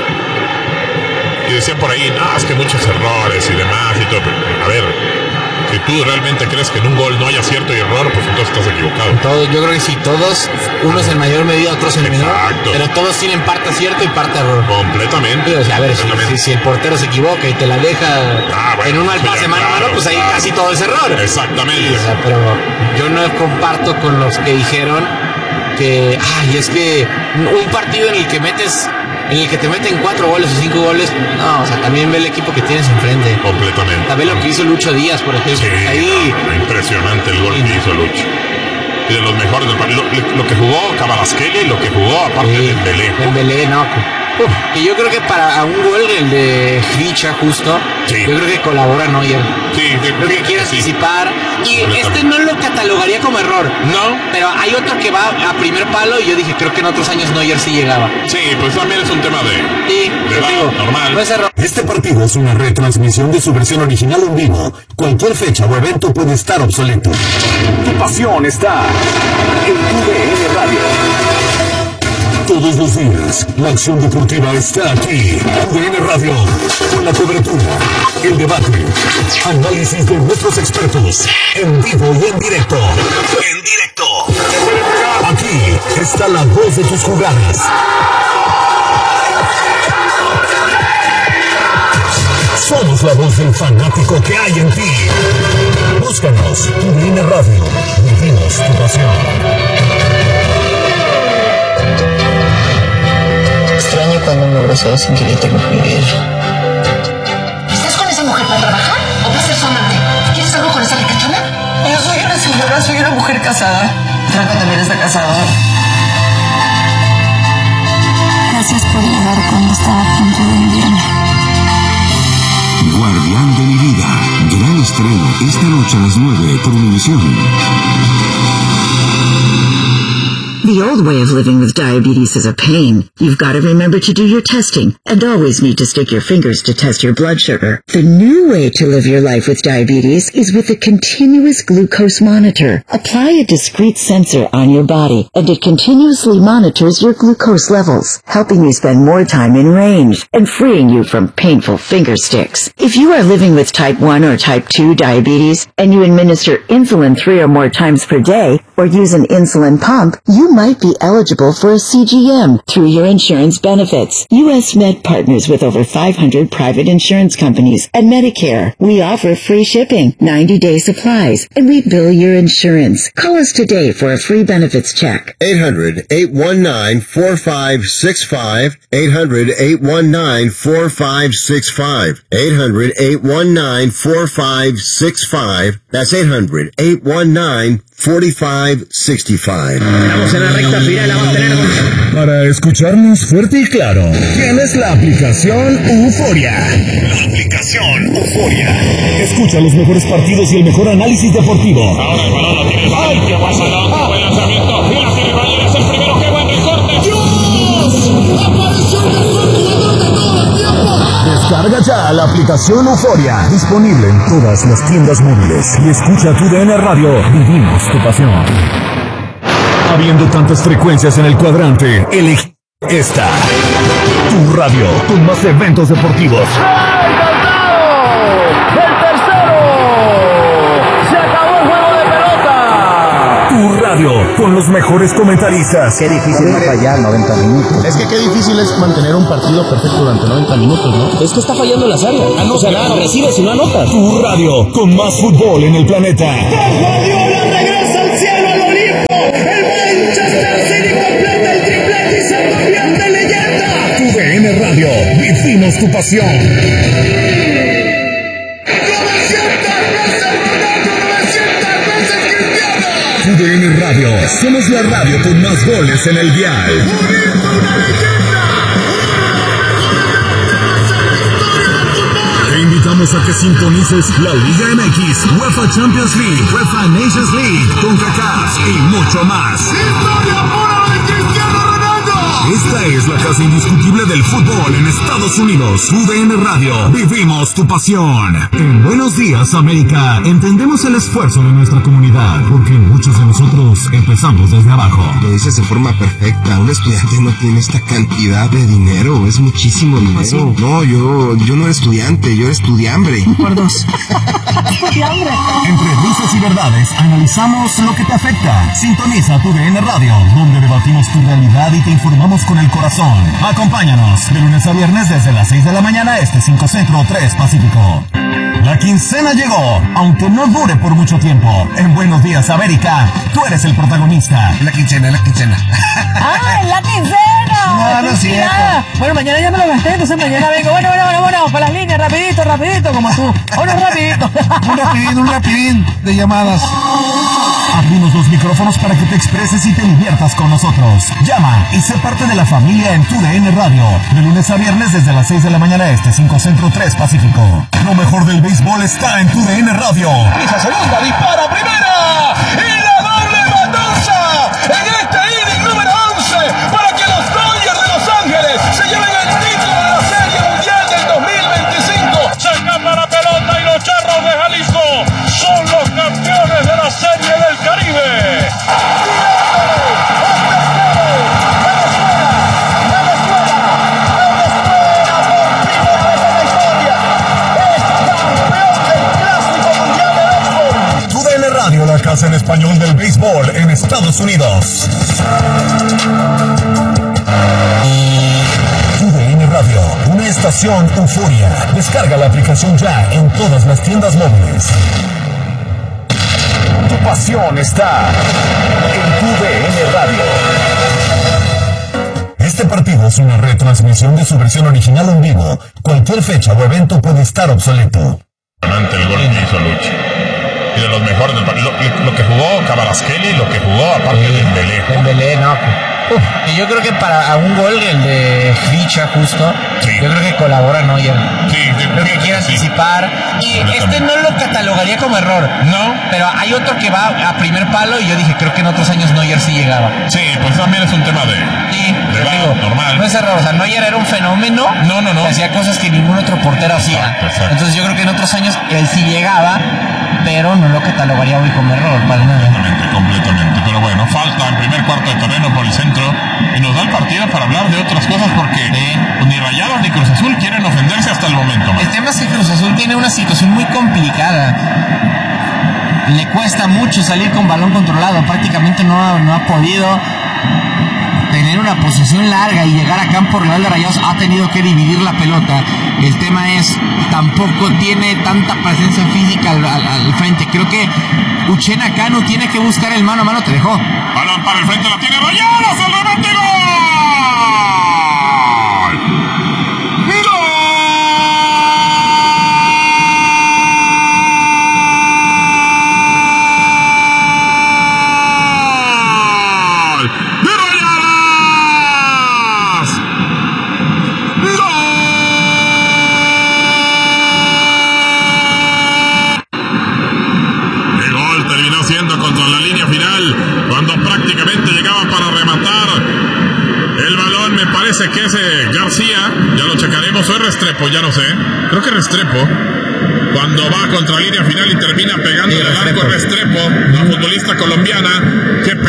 Y decían por ahí, no, es que muchos errores y demás y todo. Pero, a ver, si tú realmente crees que en un gol no hay acierto y error, pues entonces estás equivocado. Todo, yo creo que sí, todos, unos en mayor medida, otros en menor. Pero todos tienen parte acierto y parte error. Completamente. Sí, o sea, a ver, si, si el portero se equivoca y te la deja ah, bueno, en un mal pase mano a mano, pues ahí casi todo es error. Exactamente. Sí, o sea, pero yo no comparto con los que dijeron que, ay, es que un partido en el que metes... en el que te meten cuatro goles o cinco goles, no, o sea, también ve el equipo que tienes enfrente. Completamente. Ve lo que hizo Lucho Díaz, por ejemplo. Sí, ahí... impresionante el gol sí. que hizo Lucho. Y de los mejores del partido. Lo, lo que jugó Kvaratskhelia y lo que jugó aparte sí, de Dembélé. Dembélé, no. Uf, y yo creo que para un gol, el de Hvicha justo, sí. yo creo que colabora Neuer. Sí, sí, creo que quiere sí. anticipar. Y este no lo catalogaría como error. No. Pero hay otro que va a primer palo y yo dije, creo que en otros años Neuer sí llegaba. Sí, pues también es un tema de, sí, de edad, digo, normal. No es error. Este partido es una retransmisión de su versión original en vivo. Cualquier fecha o evento puede estar obsoleto. Tu pasión está en tu D N Radio. Todos los días, la acción deportiva está aquí. U D N Radio, con la cobertura, el debate, análisis de nuestros expertos, en vivo y en directo. En directo. Aquí está la voz de tus jugadas. Somos la voz del fanático que hay en ti. Búscanos, U D N Radio, vivimos tu pasión. Extraño cuando me abrazaba sin quererte convivir. ¿Estás con esa mujer para trabajar o para ser su amante? ¿Quieres algo con esa ricachona? Yo soy una señora, soy una mujer casada. Franco también está casado. Gracias por llegar cuando estaba a punto de hundirme. Guardián de mi vida. Gran estreno esta noche a las nueve por Univisión. The old way of living with diabetes is a pain. You've got to remember to do your testing and always need to stick your fingers to test your blood sugar. The new way to live your life with diabetes is with a continuous glucose monitor. Apply a discrete sensor on your body and it continuously monitors your glucose levels, helping you spend more time in range and freeing you from painful finger sticks. If you are living with type one or type two diabetes and you administer insulin three or more times per day or use an insulin pump, you might be eligible for a C G M through your insurance benefits. U S Med partners with over five hundred private insurance companies and Medicare. We offer free shipping, ninety-day supplies, and we bill your insurance. Call us today for a free benefits check. eight hundred, eight one nine, four five six five. eight hundred, eight one nine, four five six five. eight hundred, eight one nine, four five six five. That's eight hundred, eight one nine, four five six five. Estamos en la recta final, vamos a tener... Para escucharnos fuerte y claro, tienes la aplicación Euforia. La aplicación Euforia. Escucha los mejores partidos y el mejor análisis deportivo. Ahora el balón lo tiene el Bayern. ¡Ay, qué balón! Buen lanzamiento. Y la tiene el Bayern. Es el primero. ¡Qué buen recorte! ¡Dios! ¡Apareció el mejor jugador de todo el tiempo! Descarga ya la aplicación Euforia. Disponible en todas las tiendas móviles. Y escucha tu D N Radio. Vivimos tu pasión. Habiendo tantas frecuencias en el cuadrante, elegí Esta, tu radio con más eventos deportivos. ¡El tercero! ¡Se acabó el juego de pelota! Tu radio con los mejores comentaristas. Qué difícil es fallar noventa minutos. Es que qué difícil es mantener un partido perfecto durante noventa minutos, ¿no? Es que está fallando las áreas. Ah, no, o sea, claro. Recibes y no anotas. Tu radio con más fútbol en el planeta. Guardiola regresa al cielo al Olimpo. El Manchester City completa el triplete y se convierte en leyenda. Tu D N Radio, vivimos tu pasión. Tu D N Radio, somos la radio con más goles en el dial. Te invitamos a que sintonices la Liga M X, UEFA Champions League, UEFA Nations League, CONCACAF y mucho más. Esta es la casa indiscutible del fútbol en Estados Unidos. U D N Radio, vivimos tu pasión. En Buenos Días, América, entendemos el esfuerzo de nuestra comunidad, porque muchos de nosotros empezamos desde abajo. Lo dices de forma perfecta. Un estudiante no tiene esta cantidad de dinero, es muchísimo dinero. No, yo, yo no era estudiante, yo era estudiambre. Por dos. Estudiambre. Entre risas y verdades, analizamos lo que te afecta. Sintoniza tu D N Radio, donde debatimos tu realidad y te informamos con el corazón. Acompáñanos de lunes a viernes desde las seis de la mañana, este cinco Centro, tres Pacífico. La quincena llegó, aunque no dure por mucho tiempo. En Buenos Días, América, tú eres el protagonista. La quincena, la quincena. ¡Ay, la quincena! No, no es cierto. Bueno, mañana ya me lo gasté, entonces mañana vengo. Bueno, bueno, bueno, bueno, con las líneas, rapidito, rapidito, como tú. Uno rapidito. Un rapidín, un rapidín de llamadas. Abrimos los micrófonos para que te expreses y te diviertas con nosotros. Llama y sé parte de la familia en Tu D N Radio. De lunes a viernes desde las seis de la mañana este, cinco Centro, tres Pacífico. Lo mejor del béisbol está en Tu D N Radio. Esa segunda dispara primera y la doble matanza en este inning número once para que los Dodgers de Los Ángeles se lleven el título de la Serie Mundial del dos mil veinticinco. Se escapa la pelota y los Charros de Jalisco son los campeones de la Serie del Caribe. La casa en español del béisbol en Estados Unidos. U D N Radio, una estación euforia. Descarga la aplicación ya en todas las tiendas móviles. Tu pasión está en U D N Radio. Este partido es una retransmisión de su versión original en vivo. Cualquier fecha o evento puede estar obsoleto. Ante el gol que hizo Luchi. Y de los mejores del partido. Lo, lo que jugó Kvaratskhelia y lo que jugó aparte de Dembélé. Dembélé, no. Uf, y yo creo que para un gol, el de Ficha justo, sí. Yo creo que colabora Neuer. Sí, sí, creo que quiere sí. anticipar. Y este no lo catalogaría como error. No. Pero hay otro que va a primer palo y yo dije, creo que en otros años Neuer sí llegaba. Sí, pues también es un tema de... Sí, de va, digo, normal. No es error, o sea, Neuer era un fenómeno. No, no, no. Que hacía cosas que ningún otro portero hacía. Exacto, exacto. Entonces yo creo que en otros años él sí llegaba, pero no lo catalogaría hoy como error, para nada. Completamente, completamente. Pero bueno, falta en primer cuarto de terreno por el centro y nos da el partido para hablar de otras cosas porque sí. Pues ni Rayados ni Cruz Azul quieren ofenderse hasta el momento. Man. El tema es que Cruz Azul tiene una situación muy complicada. Le cuesta mucho salir con balón controlado, prácticamente no ha, no ha podido tener una posesión larga y llegar a campo rival de Rayados. Ha tenido que dividir la pelota. El tema es, tampoco tiene tanta presencia física al, al, al frente. Creo que Uchena Cano tiene que buscar el mano a mano. Te dejó balón para el frente, la tiene Rayados, el remate, gol. Contra la línea final, cuando prácticamente llegaba para rematar el balón, me parece que es eh, García, ya lo checaremos, o es Restrepo, ya no sé, creo que Restrepo, cuando va contra la línea final y termina pegándole al arco Restrepo, la futbolista colombiana, que pelota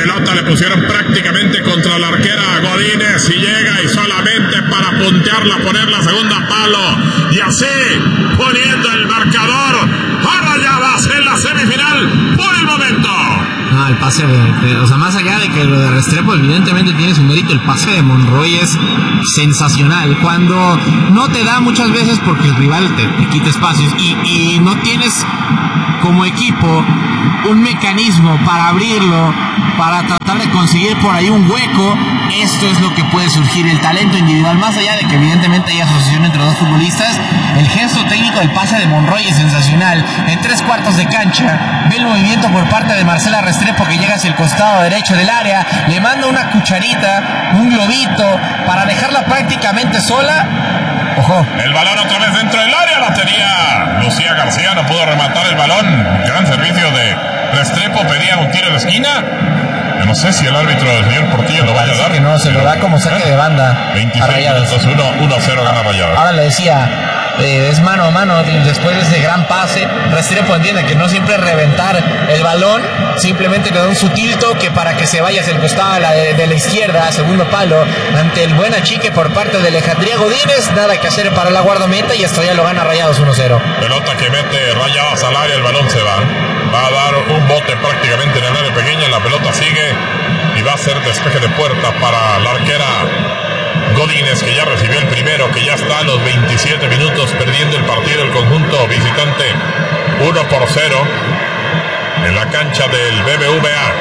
pelota le pusieron prácticamente contra la arquera Godínez y llega y solamente para puntearla, poner la segunda palo y así poniendo el marcador a Rayadas en la semifinal por el momento. No, el pase de, de, o sea, más allá de que lo de Restrepo evidentemente tiene su mérito, el pase de Monroy es sensacional cuando no te da muchas veces porque el rival te, te quita espacios y, y no tienes como equipo un mecanismo para abrirlo, para tratar de conseguir por ahí un hueco. Esto es lo que puede surgir, el talento individual, más allá de que evidentemente hay asociación entre los dos futbolistas. El gesto técnico del pase de Monroy es sensacional, en tres cuartos de cancha ve el movimiento por parte de Marcela Restrepo que llega hacia el costado derecho del área, le manda una cucharita, un globito para dejarla prácticamente sola. Ojo, el balón otra vez dentro del área, la tenía Lucía García, no pudo rematar el balón. Gran servicio de Restrepo, pedía un tiro de esquina. Yo no sé si el árbitro, el señor Portillo, lo vaya a dar. Que no, se lo da como saque de banda. veintiséis minutos, uno a cero gana Rayadas. Ahora le decía, eh, es mano a mano después de ese gran pase. Restrepo entiende que no siempre es reventar el balón, simplemente le da un sutil toque para que se vaya hacia el costado de la, de, de la izquierda, segundo palo, ante el buen achique por parte de Alejandría Godínez. Nada que hacer para la guardameta y esto ya lo gana Rayados uno cero. Pelota que mete Rayadas al área, el balón se va. Va a dar un bote prácticamente en el área pequeña, la pelota sigue y va a ser despeje de puerta para la arquera Godínez, que ya recibió el primero, que ya está a los veintisiete minutos perdiendo el partido el conjunto visitante uno por cero en la cancha del B B V A.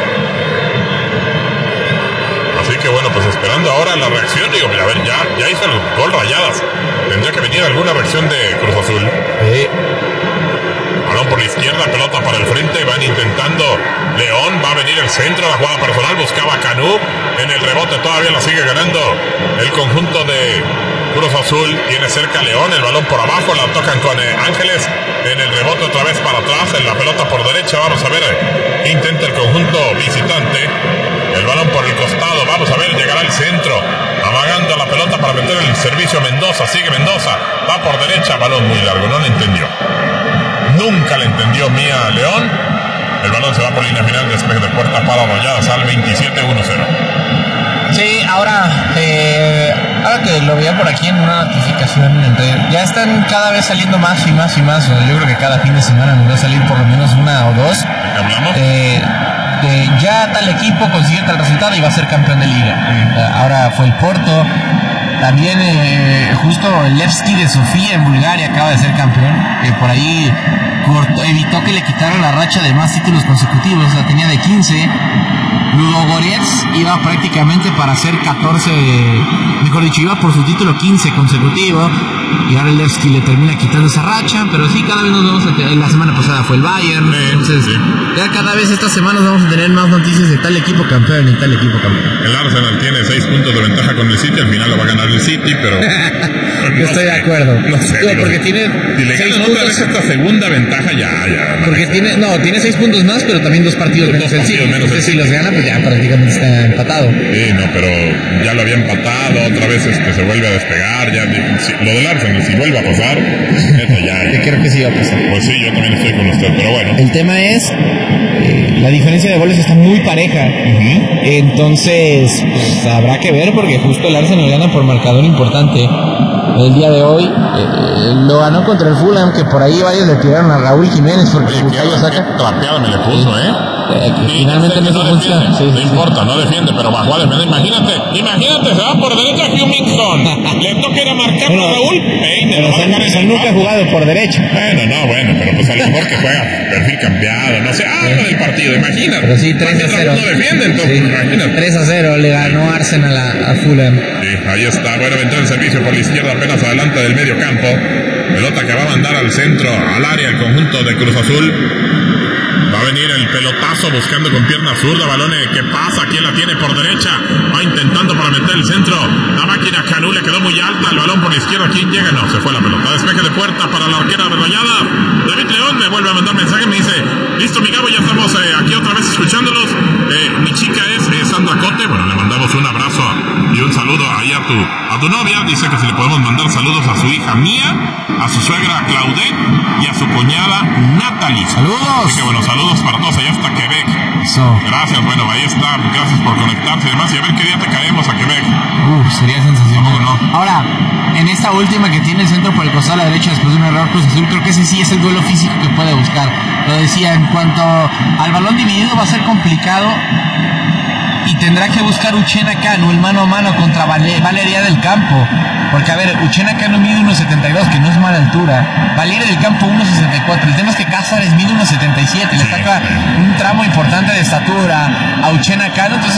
Así que bueno, pues esperando ahora la reacción, digo, a ver, ya, ya hizo el gol Rayadas, tendría que venir alguna reacción de Cruz Azul. Sí. Balón por la izquierda, pelota para el frente, van intentando León, va a venir el centro, la jugada personal, buscaba Canú, en el rebote todavía la sigue ganando el conjunto de Cruz Azul, tiene cerca León, el balón por abajo, la tocan con eh, Ángeles, en el rebote otra vez para atrás, en la pelota por derecha, vamos a ver, eh, intenta el conjunto visitante, el balón por el costado, vamos a ver, llegará al centro, amagando la pelota para meter el servicio Mendoza, sigue Mendoza, va por derecha, balón muy largo, no lo entendió. Nunca le entendió Mía León. El balón se va por línea final, despeje de puerta para Rayadas al veintisiete uno cero. Sí, ahora, eh, ahora que lo veía por aquí en una notificación, entre, ya están cada vez saliendo más y más y más. Yo creo que cada fin de semana nos va a salir por lo menos una o dos. ¿Qué hablamos? Eh, de ya tal equipo consiguió tal resultado y va a ser campeón de liga. Eh, ahora fue el Porto. También eh, justo el Levski de Sofía en Bulgaria acaba de ser campeón, que por ahí cortó, evitó que le quitaran la racha de más títulos consecutivos, la tenía de quince. Ludogorets iba prácticamente para hacer catorce, mejor dicho, iba por su título quince consecutivo, y ahora el Levski le termina quitando esa racha, pero sí, cada vez nos vamos a tener, la semana pasada fue el Bayern, sí, entonces sí. Ya cada vez estas semanas vamos a tener más noticias de tal equipo campeón y tal equipo campeón. El Arsenal tiene seis puntos de ventaja con el City, al final lo va a ganar el City, pero... Yo estoy de acuerdo. No sé, digo, digo, porque tiene si le seis ganan puntos, otra vez esta segunda ventaja, ya, ya. Porque tiene, no, tiene seis puntos más, pero también dos partidos menos el City. Entonces, si los gana, pues ya prácticamente está empatado. Sí, no, pero ya lo había empatado, otra vez este, se vuelve a despegar, ya, si, lo del Arsenal, si vuelve a pasar, neta, ya, ya. Yo creo que sí va a pasar. Pues sí, yo también estoy con usted, pero bueno. El tema es, eh, la diferencia de goles está muy pareja, uh-huh. Entonces, pues habrá que ver, porque justo el Arsenal gana por marcador importante. El día de hoy eh, lo ganó contra el Fulham, que por ahí varios le tiraron a Raúl Jiménez porque su callo saca. Trapeado me le puso, ¿eh? eh que sí, finalmente no, no funciona. Sí, no sí, importa, no defiende, pero bajó a defender. Imagínate, imagínate, se va por derecha Hugh Mixon. Le toca ir a marcar bueno, a Raúl. Peine, pero son, son nunca ha jugado por derecha. Bueno, no, bueno, pero pues a lo mejor que juega perfil cambiado, no sé, habla del partido, imagínate. Pero sí, tres a cero. No defiende, entonces, sí, imagínate. tres a cero le ganó Arsenal a, a Fulham. Sí, ahí está, bueno, entró el servicio por la izquierda, apenas adelante del medio campo. Pelota que va a mandar al centro, al área, el conjunto de Cruz Azul. Va a venir el pelotazo buscando con pierna zurda, balón que pasa, quien la tiene por derecha, va intentando para meter el centro, la máquina Canú le quedó muy alta, el balón por la izquierda, ¿quién llega? No, se fue la pelota, despeje de puerta para la arquera de Rayadas. David León me vuelve a mandar mensaje, me dice, listo mi Gabo, ya estamos eh, aquí otra vez escuchándolos, eh, mi chica es eh, Sandra Tlacote. Bueno, le mandamos un abrazo y un saludo ahí a tu, a tu novia. Dice que si le podemos mandar saludos a su hija Mía, a su suegra Claudette y a su cuñada Natalie. ¡Saludos! Así que bueno, saludos para todos allá hasta Quebec. Eso. Gracias, bueno, ahí está. Gracias por conectarse y demás. Y a ver qué día te caemos a Quebec. Uf, sería sensacional. ¿No? Ahora, en esta última que tiene el centro por el costado a la derecha después de un error Cruz Azul, creo que ese sí es el duelo físico que puede buscar. Lo decía, en cuanto al balón dividido va a ser complicado y tendrá que buscar Uchenna Kanu el mano a mano contra Vale, Valeria del Campo. Porque, a ver, Uchenna Kanu mide uno setenta y dos, que no es mala altura. Valeria del Campo uno sesenta y cuatro. El tema es que Cázares mide uno setenta y siete. Le saca un tramo importante de estatura a Uchenna Kanu. Entonces,